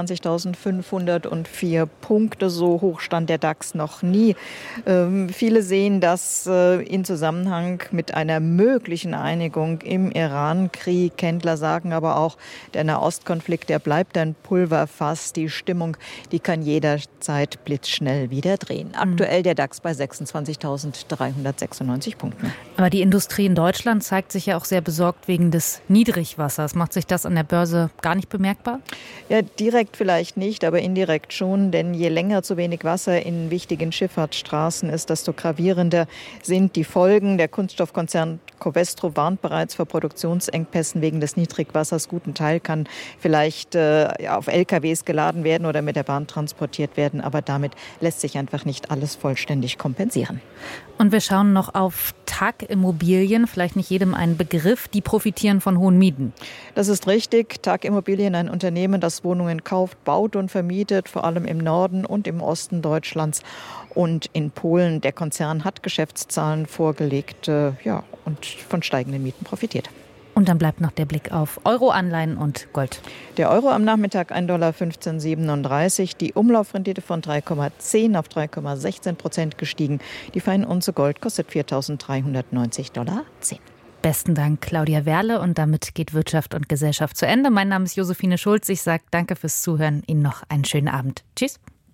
26.504 Punkte, so hoch stand der DAX noch nie. Viele sehen das in Zusammenhang mit einer möglichen Einigung im Iran-Krieg. Händler sagen aber auch, der Nahostkonflikt, der bleibt ein Pulverfass. Die Stimmung, die kann jederzeit blitzschnell wieder drehen. Aktuell der DAX bei 26.396 Punkten. Aber die Industrie in Deutschland zeigt sich ja auch sehr besorgt wegen des Niedrigwassers. Macht sich das an der Börse gar nicht bemerkbar? Ja, direkt vielleicht nicht, aber indirekt schon. Denn je länger zu wenig Wasser in wichtigen Schifffahrtsstraßen ist, desto gravierender sind die Folgen. Der Kunststoffkonzern Covestro warnt bereits vor Produktionsengpässen wegen des Niedrigwassers. Guten Teil kann vielleicht auf LKWs geladen werden oder mit der Bahn transportiert werden. Aber damit lässt sich einfach nicht alles vollständig kompensieren. Und wir schauen noch auf TAG Immobilien, vielleicht nicht jedem ein Begriff, die profitieren von hohen Mieten. Das ist richtig. TAG Immobilien, ein Unternehmen, das Wohnungen kauft, baut und vermietet, vor allem im Norden und im Osten Deutschlands und in Polen. Der Konzern hat Geschäftszahlen vorgelegt und von steigenden Mieten profitiert. Und dann bleibt noch der Blick auf Euro-Anleihen und Gold. Der Euro am Nachmittag $1,1537. Die Umlaufrendite von 3,10 auf 3,16% gestiegen. Die Feinunze Gold kostet $4.390,10. Besten Dank, Claudia Werle. Und damit geht Wirtschaft und Gesellschaft zu Ende. Mein Name ist Josephine Schulz. Ich sage danke fürs Zuhören. Ihnen noch einen schönen Abend. Tschüss.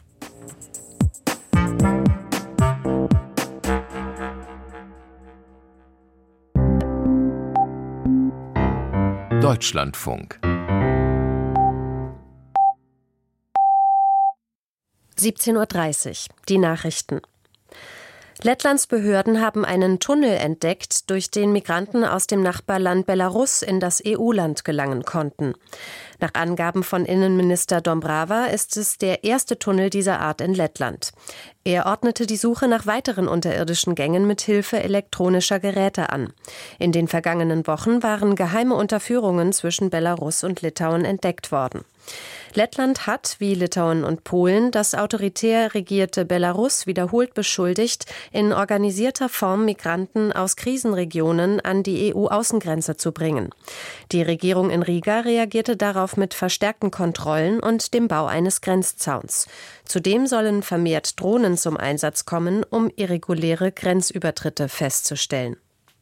Deutschlandfunk 17:30 Uhr. Die Nachrichten. Lettlands Behörden haben einen Tunnel entdeckt, durch den Migranten aus dem Nachbarland Belarus in das EU-Land gelangen konnten. Nach Angaben von Innenminister Dombrava ist es der erste Tunnel dieser Art in Lettland. Er ordnete die Suche nach weiteren unterirdischen Gängen mit Hilfe elektronischer Geräte an. In den vergangenen Wochen waren geheime Unterführungen zwischen Belarus und Litauen entdeckt worden. Lettland hat, wie Litauen und Polen, das autoritär regierte Belarus wiederholt beschuldigt, in organisierter Form Migranten aus Krisenregionen an die EU-Außengrenze zu bringen. Die Regierung in Riga reagierte darauf mit verstärkten Kontrollen und dem Bau eines Grenzzauns. Zudem sollen vermehrt Drohnen zum Einsatz kommen, um irreguläre Grenzübertritte festzustellen.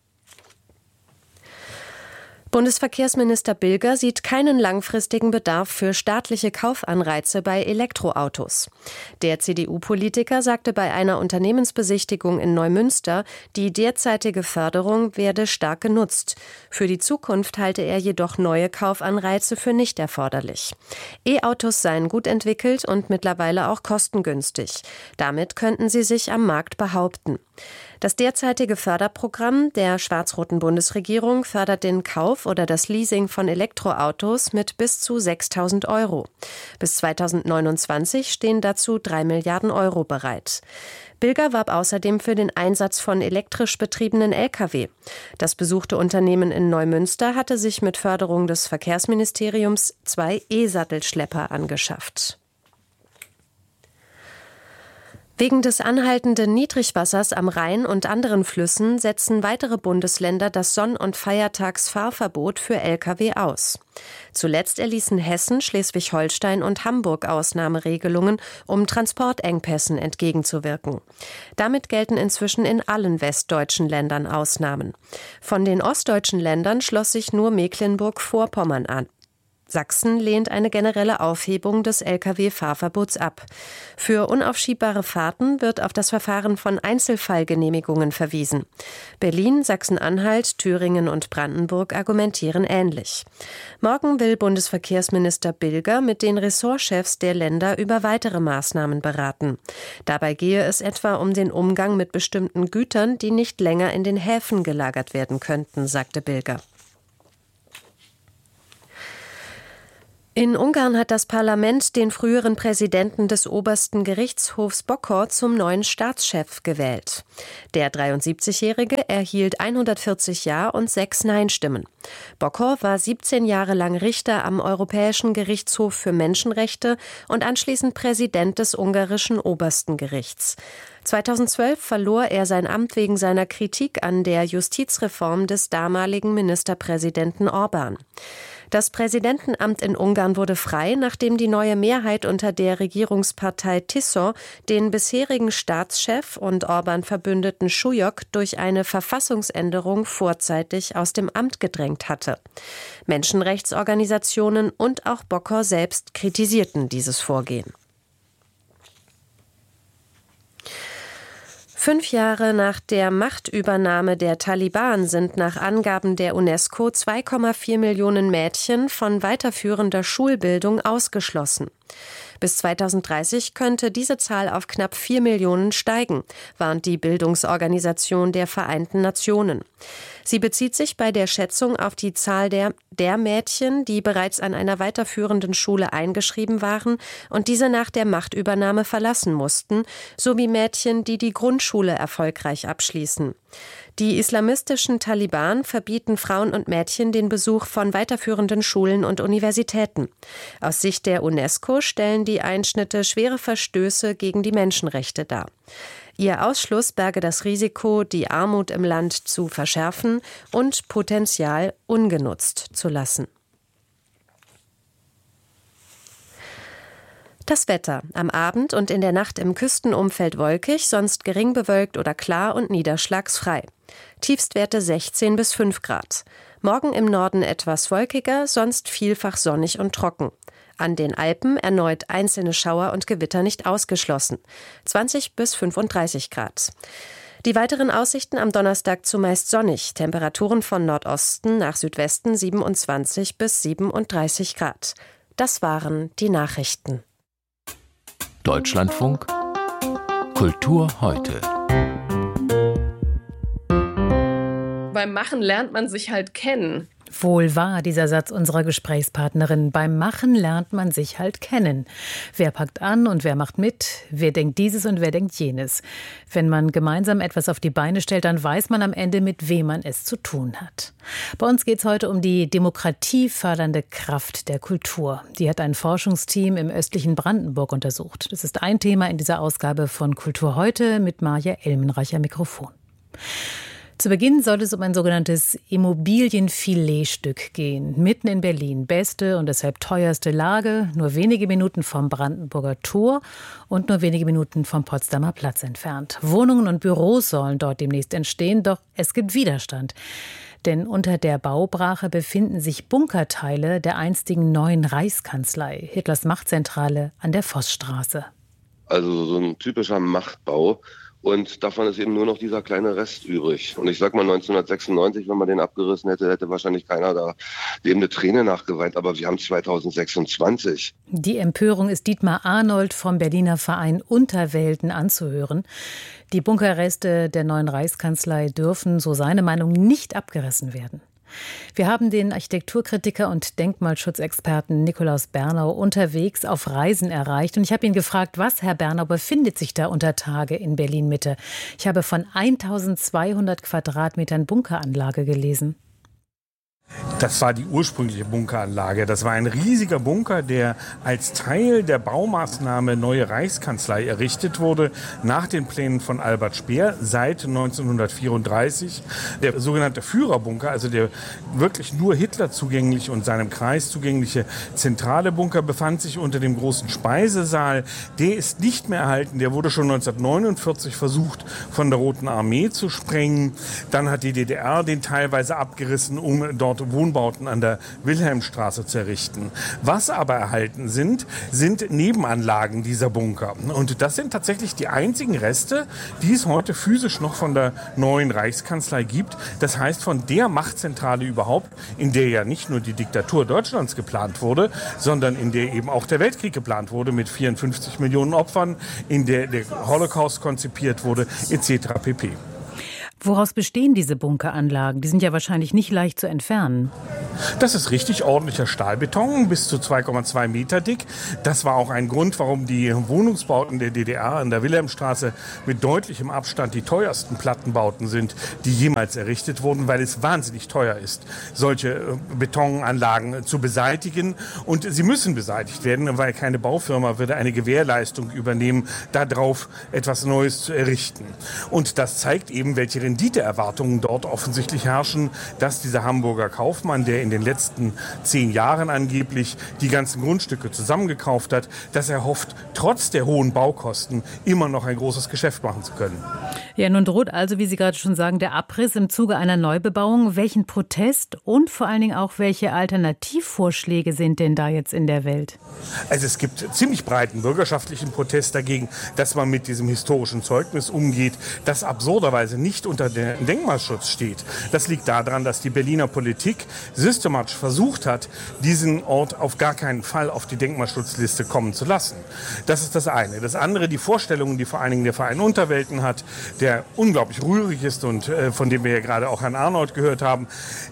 Bundesverkehrsminister Bilger sieht keinen langfristigen Bedarf für staatliche Kaufanreize bei Elektroautos. Der CDU-Politiker sagte bei einer Unternehmensbesichtigung in Neumünster, die derzeitige Förderung werde stark genutzt. Für die Zukunft halte er jedoch neue Kaufanreize für nicht erforderlich. E-Autos seien gut entwickelt und mittlerweile auch kostengünstig. Damit könnten sie sich am Markt behaupten. Das derzeitige Förderprogramm der schwarz-roten Bundesregierung fördert den Kauf oder das Leasing von Elektroautos mit bis zu 6.000 €. Bis 2029 stehen dazu 3 Milliarden € bereit. Bilger warb außerdem für den Einsatz von elektrisch betriebenen Lkw. Das besuchte Unternehmen in Neumünster hatte sich mit Förderung des Verkehrsministeriums 2 E-Sattelschlepper angeschafft. Wegen des anhaltenden Niedrigwassers am Rhein und anderen Flüssen setzen weitere Bundesländer das Sonn- und Feiertagsfahrverbot für Lkw aus. Zuletzt erließen Hessen, Schleswig-Holstein und Hamburg Ausnahmeregelungen, um Transportengpässen entgegenzuwirken. Damit gelten inzwischen in allen westdeutschen Ländern Ausnahmen. Von den ostdeutschen Ländern schloss sich nur Mecklenburg-Vorpommern an. Sachsen lehnt eine generelle Aufhebung des Lkw-Fahrverbots ab. Für unaufschiebbare Fahrten wird auf das Verfahren von Einzelfallgenehmigungen verwiesen. Berlin, Sachsen-Anhalt, Thüringen und Brandenburg argumentieren ähnlich. Morgen will Bundesverkehrsminister Bilger mit den Ressortchefs der Länder über weitere Maßnahmen beraten. Dabei gehe es etwa um den Umgang mit bestimmten Gütern, die nicht länger in den Häfen gelagert werden könnten, sagte Bilger. In Ungarn hat das Parlament den früheren Präsidenten des obersten Gerichtshofs Bokor zum neuen Staatschef gewählt. Der 73-Jährige erhielt 140 Ja- und 6 Nein-Stimmen. Bokor war 17 Jahre lang Richter am Europäischen Gerichtshof für Menschenrechte und anschließend Präsident des ungarischen obersten Gerichts. 2012 verlor er sein Amt wegen seiner Kritik an der Justizreform des damaligen Ministerpräsidenten Orbán. Das Präsidentenamt in Ungarn wurde frei, nachdem die neue Mehrheit unter der Regierungspartei Tisza den bisherigen Staatschef und Orbán-Verbündeten Súlyog durch eine Verfassungsänderung vorzeitig aus dem Amt gedrängt hatte. Menschenrechtsorganisationen und auch Bokor selbst kritisierten dieses Vorgehen. 5 Jahre nach der Machtübernahme der Taliban sind nach Angaben der UNESCO 2,4 Millionen Mädchen von weiterführender Schulbildung ausgeschlossen. Bis 2030 könnte diese Zahl auf knapp 4 Millionen steigen, warnt die Bildungsorganisation der Vereinten Nationen. Sie bezieht sich bei der Schätzung auf die Zahl der Mädchen, die bereits an einer weiterführenden Schule eingeschrieben waren und diese nach der Machtübernahme verlassen mussten, sowie Mädchen, die die Grundschule erfolgreich abschließen. Die islamistischen Taliban verbieten Frauen und Mädchen den Besuch von weiterführenden Schulen und Universitäten. Aus Sicht der UNESCO stellen die Einschnitte schwere Verstöße gegen die Menschenrechte dar. Ihr Ausschluss berge das Risiko, die Armut im Land zu verschärfen und Potenzial ungenutzt zu lassen. Das Wetter. Am Abend und in der Nacht im Küstenumfeld wolkig, sonst gering bewölkt oder klar und niederschlagsfrei. Tiefstwerte 16 bis 5 Grad. Morgen im Norden etwas wolkiger, sonst vielfach sonnig und trocken. An den Alpen erneut einzelne Schauer und Gewitter nicht ausgeschlossen. 20 bis 35 Grad. Die weiteren Aussichten am Donnerstag zumeist sonnig. Temperaturen von Nordosten nach Südwesten 27 bis 37 Grad. Das waren die Nachrichten. Deutschlandfunk Kultur heute. Beim Machen lernt man sich halt kennen. Wohl wahr, dieser Satz unserer Gesprächspartnerin. Beim Machen lernt man sich halt kennen. Wer packt an und wer macht mit? Wer denkt dieses und wer denkt jenes? Wenn man gemeinsam etwas auf die Beine stellt, dann weiß man am Ende, mit wem man es zu tun hat. Bei uns geht es heute um die demokratiefördernde Kraft der Kultur. Die hat ein Forschungsteam im östlichen Brandenburg untersucht. Das ist ein Thema in dieser Ausgabe von Kultur heute mit Maja Elmenreicher Mikrofon. Zu Beginn soll es um ein sogenanntes Immobilienfiletstück gehen. Mitten in Berlin. Beste und deshalb teuerste Lage. Nur wenige Minuten vom Brandenburger Tor und nur wenige Minuten vom Potsdamer Platz entfernt. Wohnungen und Büros sollen dort demnächst entstehen, doch es gibt Widerstand. Denn unter der Baubrache befinden sich Bunkerteile der einstigen neuen Reichskanzlei, Hitlers Machtzentrale an der Vossstraße. Also so ein typischer Machtbau. Und davon ist eben nur noch dieser kleine Rest übrig. Und ich sag mal, 1996, wenn man den abgerissen hätte, hätte wahrscheinlich keiner da dem eine Träne nachgeweint. Aber wir haben 2026. Die Empörung ist Dietmar Arnold vom Berliner Verein Unterwelten anzuhören. Die Bunkerreste der neuen Reichskanzlei dürfen, so seine Meinung, nicht abgerissen werden. Wir haben den Architekturkritiker und Denkmalschutzexperten Nikolaus Bernau unterwegs auf Reisen erreicht. Und ich habe ihn gefragt, was, Herr Bernau, befindet sich da unter Tage in Berlin-Mitte? Ich habe von 1200 Quadratmetern Bunkeranlage gelesen. Das war die ursprüngliche Bunkeranlage. Das war ein riesiger Bunker, der als Teil der Baumaßnahme Neue Reichskanzlei errichtet wurde, nach den Plänen von Albert Speer seit 1934. Der sogenannte Führerbunker, also der wirklich nur Hitler zugänglich und seinem Kreis zugängliche zentrale Bunker, befand sich unter dem großen Speisesaal. Der ist nicht mehr erhalten. Der wurde schon 1949 versucht, von der Roten Armee zu sprengen. Dann hat die DDR den teilweise abgerissen, um dort Wohnbauten an der Wilhelmstraße zu errichten. Was aber erhalten sind Nebenanlagen dieser Bunker. Und das sind tatsächlich die einzigen Reste, die es heute physisch noch von der neuen Reichskanzlei gibt. Das heißt, von der Machtzentrale überhaupt, in der ja nicht nur die Diktatur Deutschlands geplant wurde, sondern in der eben auch der Weltkrieg geplant wurde mit 54 Millionen Opfern, in der der Holocaust konzipiert wurde, etc. pp. Woraus bestehen diese Bunkeranlagen? Die sind ja wahrscheinlich nicht leicht zu entfernen. Das ist richtig ordentlicher Stahlbeton, bis zu 2,2 Meter dick. Das war auch ein Grund, warum die Wohnungsbauten der DDR an der Wilhelmstraße mit deutlichem Abstand die teuersten Plattenbauten sind, die jemals errichtet wurden, weil es wahnsinnig teuer ist, solche Betonanlagen zu beseitigen. Und sie müssen beseitigt werden, weil keine Baufirma würde eine Gewährleistung übernehmen, darauf etwas Neues zu errichten. Und das zeigt eben, welche Renditeerwartungen dort offensichtlich herrschen, dass dieser Hamburger Kaufmann, der in den letzten 10 Jahren angeblich die ganzen Grundstücke zusammengekauft hat, dass er hofft, trotz der hohen Baukosten immer noch ein großes Geschäft machen zu können. Ja, nun droht also, wie Sie gerade schon sagen, der Abriss im Zuge einer Neubebauung. Welchen Protest und vor allen Dingen auch welche Alternativvorschläge sind denn da jetzt in der Welt? Also es gibt ziemlich breiten bürgerschaftlichen Protest dagegen, dass man mit diesem historischen Zeugnis umgeht, das absurderweise nicht unter dem Denkmalschutz steht. Das liegt daran, dass die Berliner Politik systematisch versucht hat, diesen Ort auf gar keinen Fall auf die Denkmalschutzliste kommen zu lassen. Das ist das eine. Das andere, die Vorstellungen, die vor allen Dingen der Verein Unterwelten hat, der unglaublich rührig ist und von dem wir ja gerade auch Herrn Arnold gehört haben,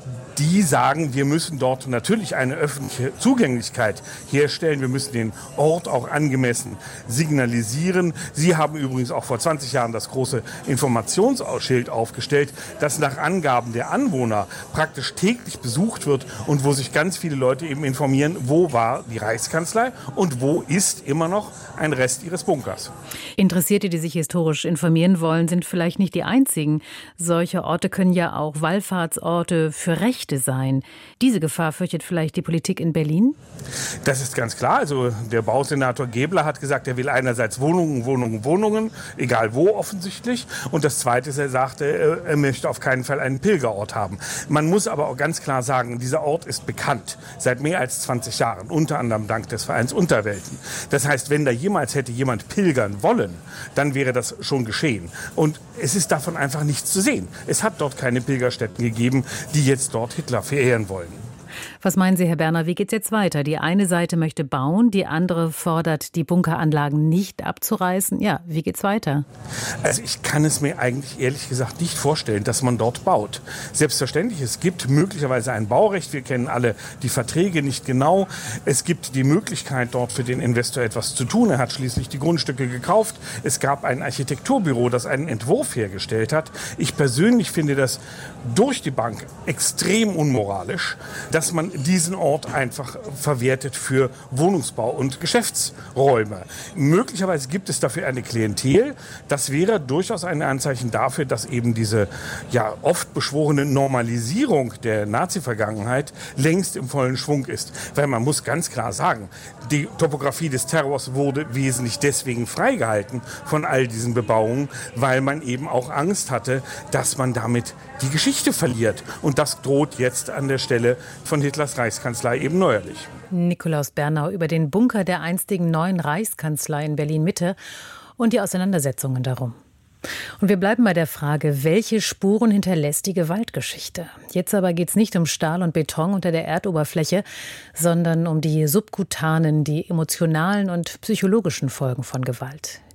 die sagen, wir müssen dort natürlich eine öffentliche Zugänglichkeit herstellen. Wir müssen den Ort auch angemessen signalisieren. Sie haben übrigens auch vor 20 Jahren das große Informationsschild aufgestellt, das nach Angaben der Anwohner praktisch täglich besucht wird und wo sich ganz viele Leute eben informieren, wo war die Reichskanzlei und wo ist immer noch ein Rest ihres Bunkers. Interessierte, die sich historisch informieren wollen, sind vielleicht nicht die einzigen. Solche Orte können ja auch Wallfahrtsorte für Rechte sein. Diese Gefahr fürchtet vielleicht die Politik in Berlin? Das ist ganz klar. Also der Bausenator Gebler hat gesagt, er will einerseits Wohnungen, egal wo offensichtlich. Und das Zweite ist, er sagte, er möchte auf keinen Fall einen Pilgerort haben. Man muss aber auch ganz klar sagen, dieser Ort ist bekannt seit mehr als 20 Jahren, unter anderem dank des Vereins Unterwelten. Das heißt, wenn da jemals hätte jemand pilgern wollen, dann wäre das schon geschehen. Und es ist davon einfach nichts zu sehen. Es hat dort keine Pilgerstätten gegeben, die jetzt dort Hitler verehren wollen. Was meinen Sie, Herr Berner, wie geht's jetzt weiter? Die eine Seite möchte bauen, die andere fordert, die Bunkeranlagen nicht abzureißen. Ja, wie geht's weiter? Also ich kann es mir eigentlich ehrlich gesagt nicht vorstellen, dass man dort baut. Selbstverständlich, es gibt möglicherweise ein Baurecht. Wir kennen alle die Verträge nicht genau. Es gibt die Möglichkeit, dort für den Investor etwas zu tun. Er hat schließlich die Grundstücke gekauft. Es gab ein Architekturbüro, das einen Entwurf hergestellt hat. Ich persönlich finde das durch die Bank extrem unmoralisch, dass man diesen Ort einfach verwertet für Wohnungsbau und Geschäftsräume. Möglicherweise gibt es dafür eine Klientel. Das wäre durchaus ein Anzeichen dafür, dass eben diese ja oft beschworene Normalisierung der Nazi-Vergangenheit längst im vollen Schwung ist. Weil man muss ganz klar sagen, die Topografie des Terrors wurde wesentlich deswegen freigehalten von all diesen Bebauungen, weil man eben auch Angst hatte, dass man damit die Geschichte verliert. Und das droht jetzt an der Stelle von Hitlers Reichskanzlei eben neuerlich. Nikolaus Bernau über den Bunker der einstigen neuen Reichskanzlei in Berlin-Mitte und die Auseinandersetzungen darum. Und wir bleiben bei der Frage, welche Spuren hinterlässt die Gewaltgeschichte? Jetzt aber geht es nicht um Stahl und Beton unter der Erdoberfläche, sondern um die subkutanen, die emotionalen und psychologischen Folgen von Gewalt.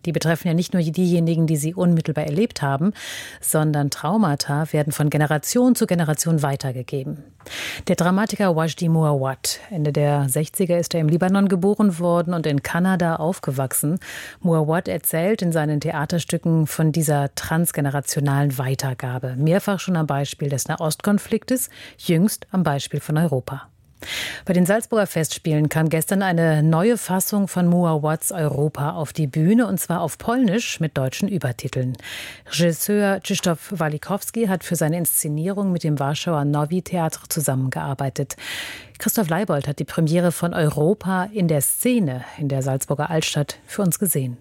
Die betreffen ja nicht nur diejenigen, die sie unmittelbar erlebt haben, sondern Traumata werden von Generation zu Generation weitergegeben. Der Dramatiker Wajdi Mouawad, Ende der 60er ist er im Libanon geboren worden und in Kanada aufgewachsen. Mouawad erzählt in seinen Theaterstücken von dieser transgenerationalen Weitergabe. Mehrfach schon am Beispiel des Nahostkonfliktes, jüngst am Beispiel von Europa. Bei den Salzburger Festspielen kam gestern eine neue Fassung von Mouawads Europa auf die Bühne, und zwar auf Polnisch mit deutschen Übertiteln. Regisseur Krzysztof Walikowski hat für seine Inszenierung mit dem Warschauer Nowy Theatr zusammengearbeitet. Christoph Leibold hat die Premiere von Europa in der Szene in der Salzburger Altstadt für uns gesehen.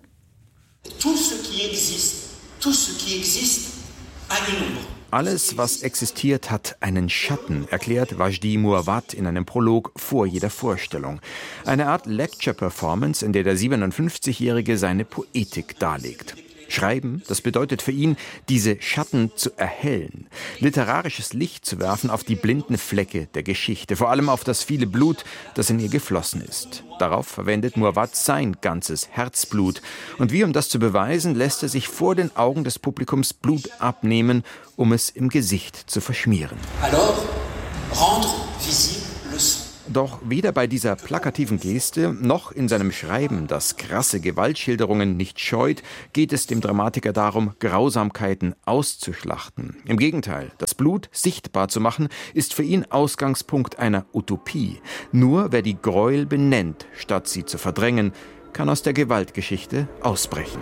Alles, was existiert, hat einen Schatten, erklärt Wajdi Mouawad in einem Prolog vor jeder Vorstellung. Eine Art Lecture-Performance, in der der 57-Jährige seine Poetik darlegt. Schreiben, das bedeutet für ihn, diese Schatten zu erhellen, literarisches Licht zu werfen auf die blinden Flecke der Geschichte, vor allem auf das viele Blut, das in ihr geflossen ist. Darauf verwendet Mouawad sein ganzes Herzblut. Und wie um das zu beweisen, lässt er sich vor den Augen des Publikums Blut abnehmen, um es im Gesicht zu verschmieren. Alors, rendre visible le sang. Doch weder bei dieser plakativen Geste noch in seinem Schreiben, das krasse Gewaltschilderungen nicht scheut, geht es dem Dramatiker darum, Grausamkeiten auszuschlachten. Im Gegenteil, das Blut sichtbar zu machen, ist für ihn Ausgangspunkt einer Utopie. Nur wer die Gräuel benennt, statt sie zu verdrängen, kann aus der Gewaltgeschichte ausbrechen.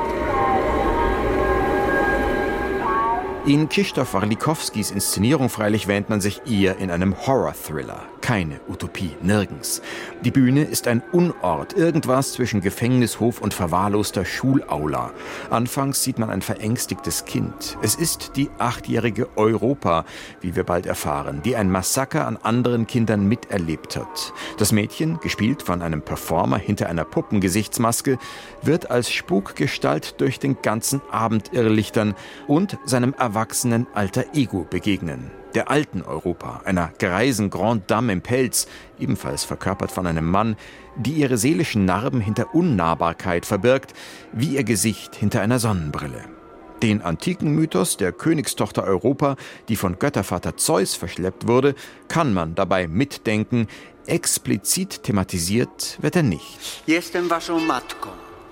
In Krzysztof Walikowskis Inszenierung freilich wähnt man sich eher in einem Horror-Thriller. Keine Utopie, nirgends. Die Bühne ist ein Unort, irgendwas zwischen Gefängnishof und verwahrloster Schulaula. Anfangs sieht man ein verängstigtes Kind. Es ist die 8-jährige Europa, wie wir bald erfahren, die ein Massaker an anderen Kindern miterlebt hat. Das Mädchen, gespielt von einem Performer hinter einer Puppengesichtsmaske, wird als Spukgestalt durch den ganzen Abend irrlichtern und seinem erwachsenen Alter Ego begegnen. Der alten Europa, einer greisen Grande Dame im Pelz, ebenfalls verkörpert von einem Mann, die ihre seelischen Narben hinter Unnahbarkeit verbirgt, wie ihr Gesicht hinter einer Sonnenbrille. Den antiken Mythos der Königstochter Europa, die von Göttervater Zeus verschleppt wurde, kann man dabei mitdenken. Explizit thematisiert wird er nicht. Jestem waszą matką.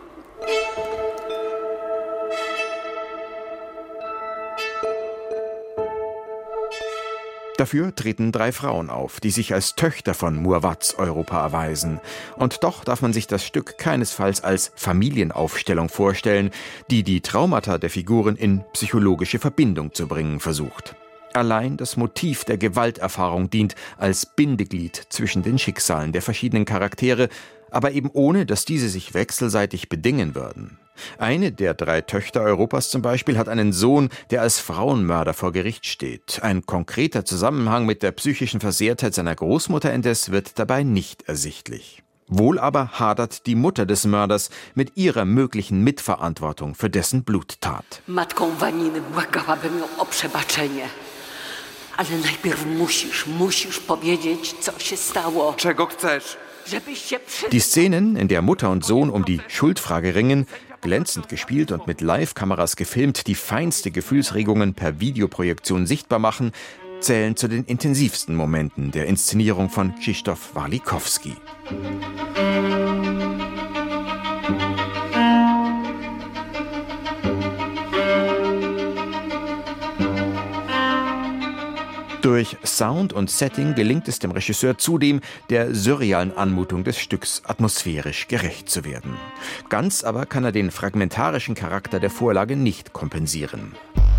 Dafür treten 3 Frauen auf, die sich als Töchter von Mouawads Europa erweisen. Und doch darf man sich das Stück keinesfalls als Familienaufstellung vorstellen, die die Traumata der Figuren in psychologische Verbindung zu bringen versucht. Allein das Motiv der Gewalterfahrung dient als Bindeglied zwischen den Schicksalen der verschiedenen Charaktere, aber eben ohne, dass diese sich wechselseitig bedingen würden. Eine der 3 Töchter Europas zum Beispiel hat einen Sohn, der als Frauenmörder vor Gericht steht. Ein konkreter Zusammenhang mit der psychischen Versehrtheit seiner Großmutter indes wird dabei nicht ersichtlich. Wohl aber hadert die Mutter des Mörders mit ihrer möglichen Mitverantwortung für dessen Bluttat. Matką Waniny błagałabym ją o przebaczenie. Ale najpierw musisz powiedzieć, co się stało. Czego chcesz? Die Szenen, in der Mutter und Sohn um die Schuldfrage ringen, glänzend gespielt und mit Live-Kameras gefilmt, die feinste Gefühlsregungen per Videoprojektion sichtbar machen, zählen zu den intensivsten Momenten der Inszenierung von Krzysztof Walikowski. Durch Sound und Setting gelingt es dem Regisseur zudem, der surrealen Anmutung des Stücks atmosphärisch gerecht zu werden. Ganz aber kann er den fragmentarischen Charakter der Vorlage nicht kompensieren.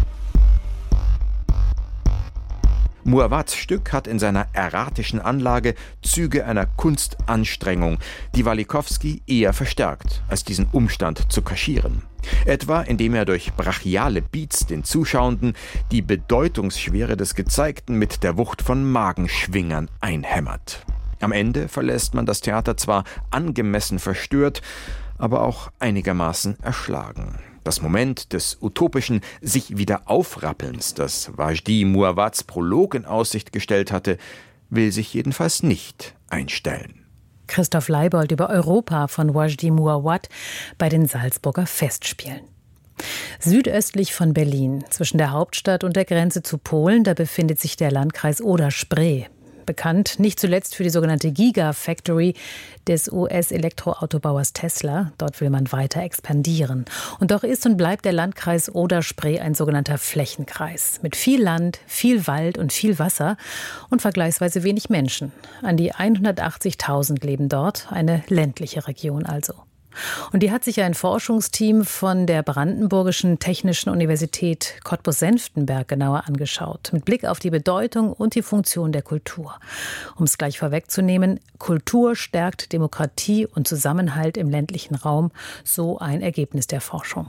Mouawads Stück hat in seiner erratischen Anlage Züge einer Kunstanstrengung, die Walikowski eher verstärkt, als diesen Umstand zu kaschieren. Etwa indem er durch brachiale Beats den Zuschauenden die Bedeutungsschwere des Gezeigten mit der Wucht von Magenschwingern einhämmert. Am Ende verlässt man das Theater zwar angemessen verstört, aber auch einigermaßen erschlagen. Das Moment des utopischen sich wieder Aufrappelns, das Wajdi Mouawads Prolog in Aussicht gestellt hatte, will sich jedenfalls nicht einstellen. Christoph Leibold über Europa von Wajdi Mouawad bei den Salzburger Festspielen. Südöstlich von Berlin, zwischen der Hauptstadt und der Grenze zu Polen, da befindet sich der Landkreis Oder-Spree. Bekannt nicht zuletzt für die sogenannte Gigafactory des US-Elektroautobauers Tesla. Dort will man weiter expandieren. Und doch ist und bleibt der Landkreis Oder-Spree ein sogenannter Flächenkreis. Mit viel Land, viel Wald und viel Wasser und vergleichsweise wenig Menschen. An die 180.000 leben dort, eine ländliche Region also. Und die hat sich ein Forschungsteam von der Brandenburgischen Technischen Universität Cottbus-Senftenberg genauer angeschaut, mit Blick auf die Bedeutung und die Funktion der Kultur. Um es gleich vorwegzunehmen, Kultur stärkt Demokratie und Zusammenhalt im ländlichen Raum, so ein Ergebnis der Forschung.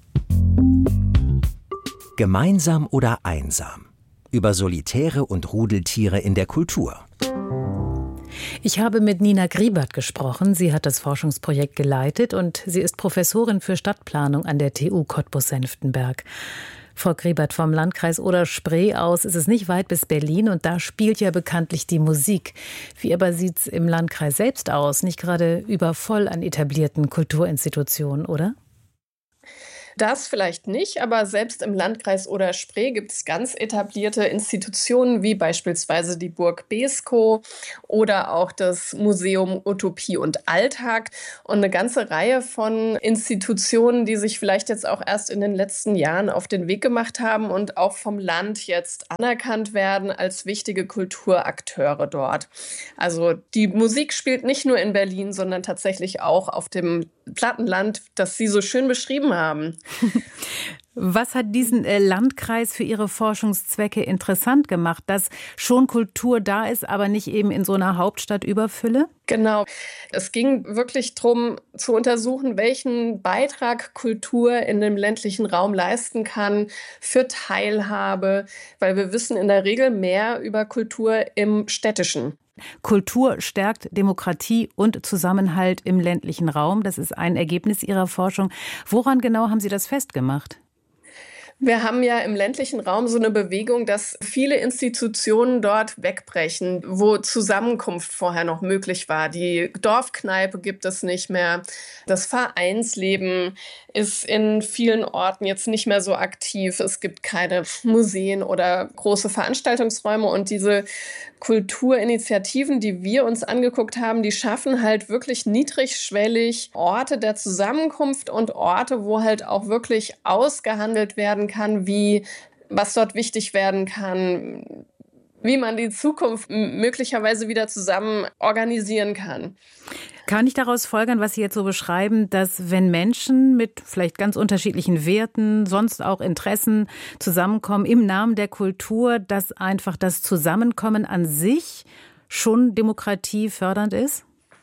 Gemeinsam oder einsam? Über Solitäre und Rudeltiere in der Kultur. Ich habe mit Nina Griebert gesprochen. Sie hat das Forschungsprojekt geleitet und sie ist Professorin für Stadtplanung an der TU Cottbus-Senftenberg. Frau Griebert, vom Landkreis Oder-Spree aus ist es nicht weit bis Berlin und da spielt ja bekanntlich die Musik. Wie aber sieht es im Landkreis selbst aus? Nicht gerade übervoll an etablierten Kulturinstitutionen, oder? Das vielleicht nicht, aber selbst im Landkreis Oder-Spree gibt es ganz etablierte Institutionen wie beispielsweise die Burg Beeskow oder auch das Museum Utopie und Alltag und eine ganze Reihe von Institutionen, die sich vielleicht jetzt auch erst in den letzten Jahren auf den Weg gemacht haben und auch vom Land jetzt anerkannt werden als wichtige Kulturakteure dort. Also die Musik spielt nicht nur in Berlin, sondern tatsächlich auch auf dem Plattenland, das Sie so schön beschrieben haben. Was hat diesen Landkreis für Ihre Forschungszwecke interessant gemacht, dass schon Kultur da ist, aber nicht eben in so einer Hauptstadtüberfülle? Genau. Es ging wirklich darum, zu untersuchen, welchen Beitrag Kultur in dem ländlichen Raum leisten kann für Teilhabe, weil wir wissen in der Regel mehr über Kultur im Städtischen. Kultur stärkt Demokratie und Zusammenhalt im ländlichen Raum. Das ist ein Ergebnis Ihrer Forschung. Woran genau haben Sie das festgemacht? Wir haben ja im ländlichen Raum so eine Bewegung, dass viele Institutionen dort wegbrechen, wo Zusammenkunft vorher noch möglich war. Die Dorfkneipe gibt es nicht mehr. Das Vereinsleben ist in vielen Orten jetzt nicht mehr so aktiv. Es gibt keine Museen oder große Veranstaltungsräume und diese Kulturinitiativen, die wir uns angeguckt haben, die schaffen halt wirklich niedrigschwellig Orte der Zusammenkunft und Orte, wo halt auch wirklich ausgehandelt werden kann, was dort wichtig werden kann, wie man die Zukunft möglicherweise wieder zusammen organisieren kann. Kann ich daraus folgern, was Sie jetzt so beschreiben, dass wenn Menschen mit vielleicht ganz unterschiedlichen Werten, sonst auch Interessen zusammenkommen im Namen der Kultur, dass einfach das Zusammenkommen an sich schon demokratiefördernd ist?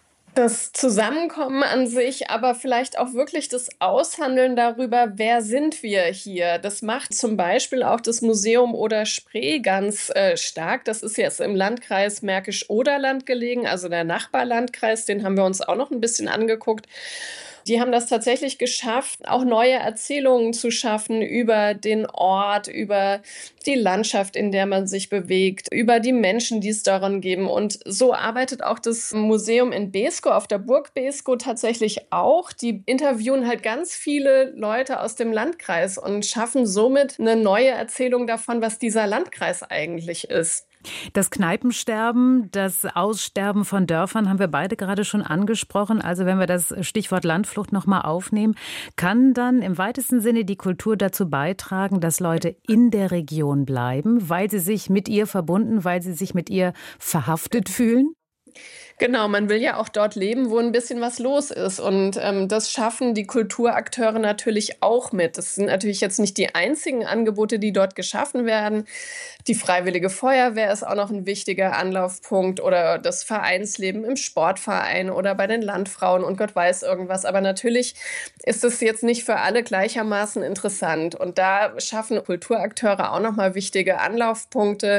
Das Zusammenkommen an sich, aber vielleicht auch wirklich das Aushandeln darüber, wer sind wir hier. Das macht zum Beispiel auch das Museum Oder-Spree ganz stark. Das ist jetzt im Landkreis Märkisch-Oderland gelegen, also der Nachbarlandkreis, den haben wir uns auch noch ein bisschen angeguckt. Die haben das tatsächlich geschafft, auch neue Erzählungen zu schaffen über den Ort, über die Landschaft, in der man sich bewegt, über die Menschen, die es daran geben. Und so arbeitet auch das Museum in Beeskow, auf der Burg Beeskow tatsächlich auch. Die interviewen halt ganz viele Leute aus dem Landkreis und schaffen somit eine neue Erzählung davon, was dieser Landkreis eigentlich ist. Das Kneipensterben, das Aussterben von Dörfern haben wir beide gerade schon angesprochen. Also wenn wir das Stichwort Landflucht noch mal aufnehmen, kann dann im weitesten Sinne die Kultur dazu beitragen, dass Leute in der Region bleiben, weil sie sich mit ihr verbunden, weil sie sich mit ihr verhaftet fühlen? Genau, man will ja auch dort leben, wo ein bisschen was los ist. Und das schaffen die Kulturakteure natürlich auch mit. Das sind natürlich jetzt nicht die einzigen Angebote, die dort geschaffen werden. Die Freiwillige Feuerwehr ist auch noch ein wichtiger Anlaufpunkt oder das Vereinsleben im Sportverein oder bei den Landfrauen und Gott weiß irgendwas. Aber natürlich ist es jetzt nicht für alle gleichermaßen interessant. Und da schaffen Kulturakteure auch nochmal wichtige Anlaufpunkte,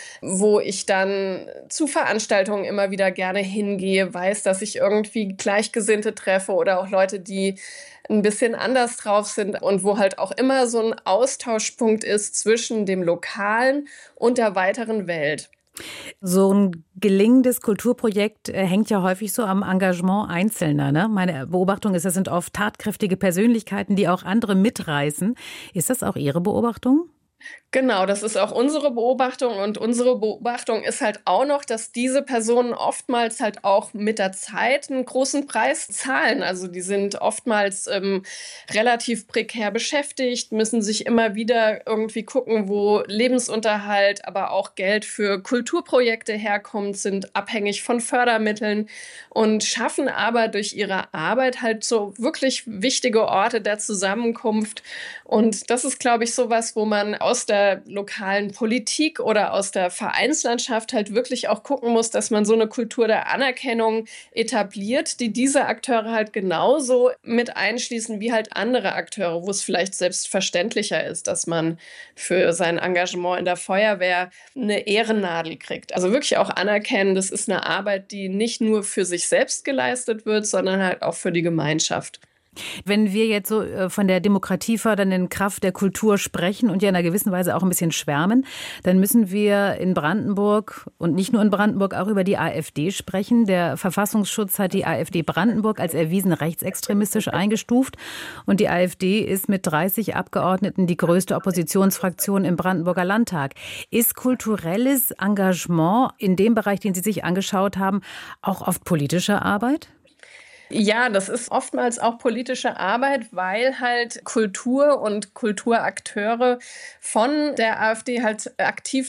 wo ich dann zu Veranstaltungen immer wieder gerne hingehe, weiß, dass ich irgendwie Gleichgesinnte treffe oder auch Leute, die ein bisschen anders drauf sind und wo halt auch immer so ein Austauschpunkt ist zwischen dem Lokalen und der weiteren Welt. So ein gelingendes Kulturprojekt hängt ja häufig so am Engagement Einzelner. Ne? Meine Beobachtung ist, das sind oft tatkräftige Persönlichkeiten, die auch andere mitreißen. Ist das auch Ihre Beobachtung? Genau, das ist auch unsere Beobachtung und unsere Beobachtung ist halt auch noch, dass diese Personen oftmals halt auch mit der Zeit einen großen Preis zahlen. Also die sind oftmals relativ prekär beschäftigt, müssen sich immer wieder irgendwie gucken, wo Lebensunterhalt, aber auch Geld für Kulturprojekte herkommt, sind abhängig von Fördermitteln und schaffen aber durch ihre Arbeit halt so wirklich wichtige Orte der Zusammenkunft. Und das ist, glaube ich, sowas, wo man aus der lokalen Politik oder aus der Vereinslandschaft halt wirklich auch gucken muss, dass man so eine Kultur der Anerkennung etabliert, die diese Akteure halt genauso mit einschließen wie halt andere Akteure, wo es vielleicht selbstverständlicher ist, dass man für sein Engagement in der Feuerwehr eine Ehrennadel kriegt. Also wirklich auch anerkennen, das ist eine Arbeit, die nicht nur für sich selbst geleistet wird, sondern halt auch für die Gemeinschaft. Wenn wir jetzt so von der demokratiefördernden Kraft der Kultur sprechen und ja in einer gewissen Weise auch ein bisschen schwärmen, dann müssen wir in Brandenburg und nicht nur in Brandenburg auch über die AfD sprechen. Der Verfassungsschutz hat die AfD Brandenburg als erwiesen rechtsextremistisch eingestuft und die AfD ist mit 30 Abgeordneten die größte Oppositionsfraktion im Brandenburger Landtag. Ist kulturelles Engagement in dem Bereich, den Sie sich angeschaut haben, auch oft politische Arbeit? Ja, das ist oftmals auch politische Arbeit, weil halt Kultur und Kulturakteure von der AfD halt aktiv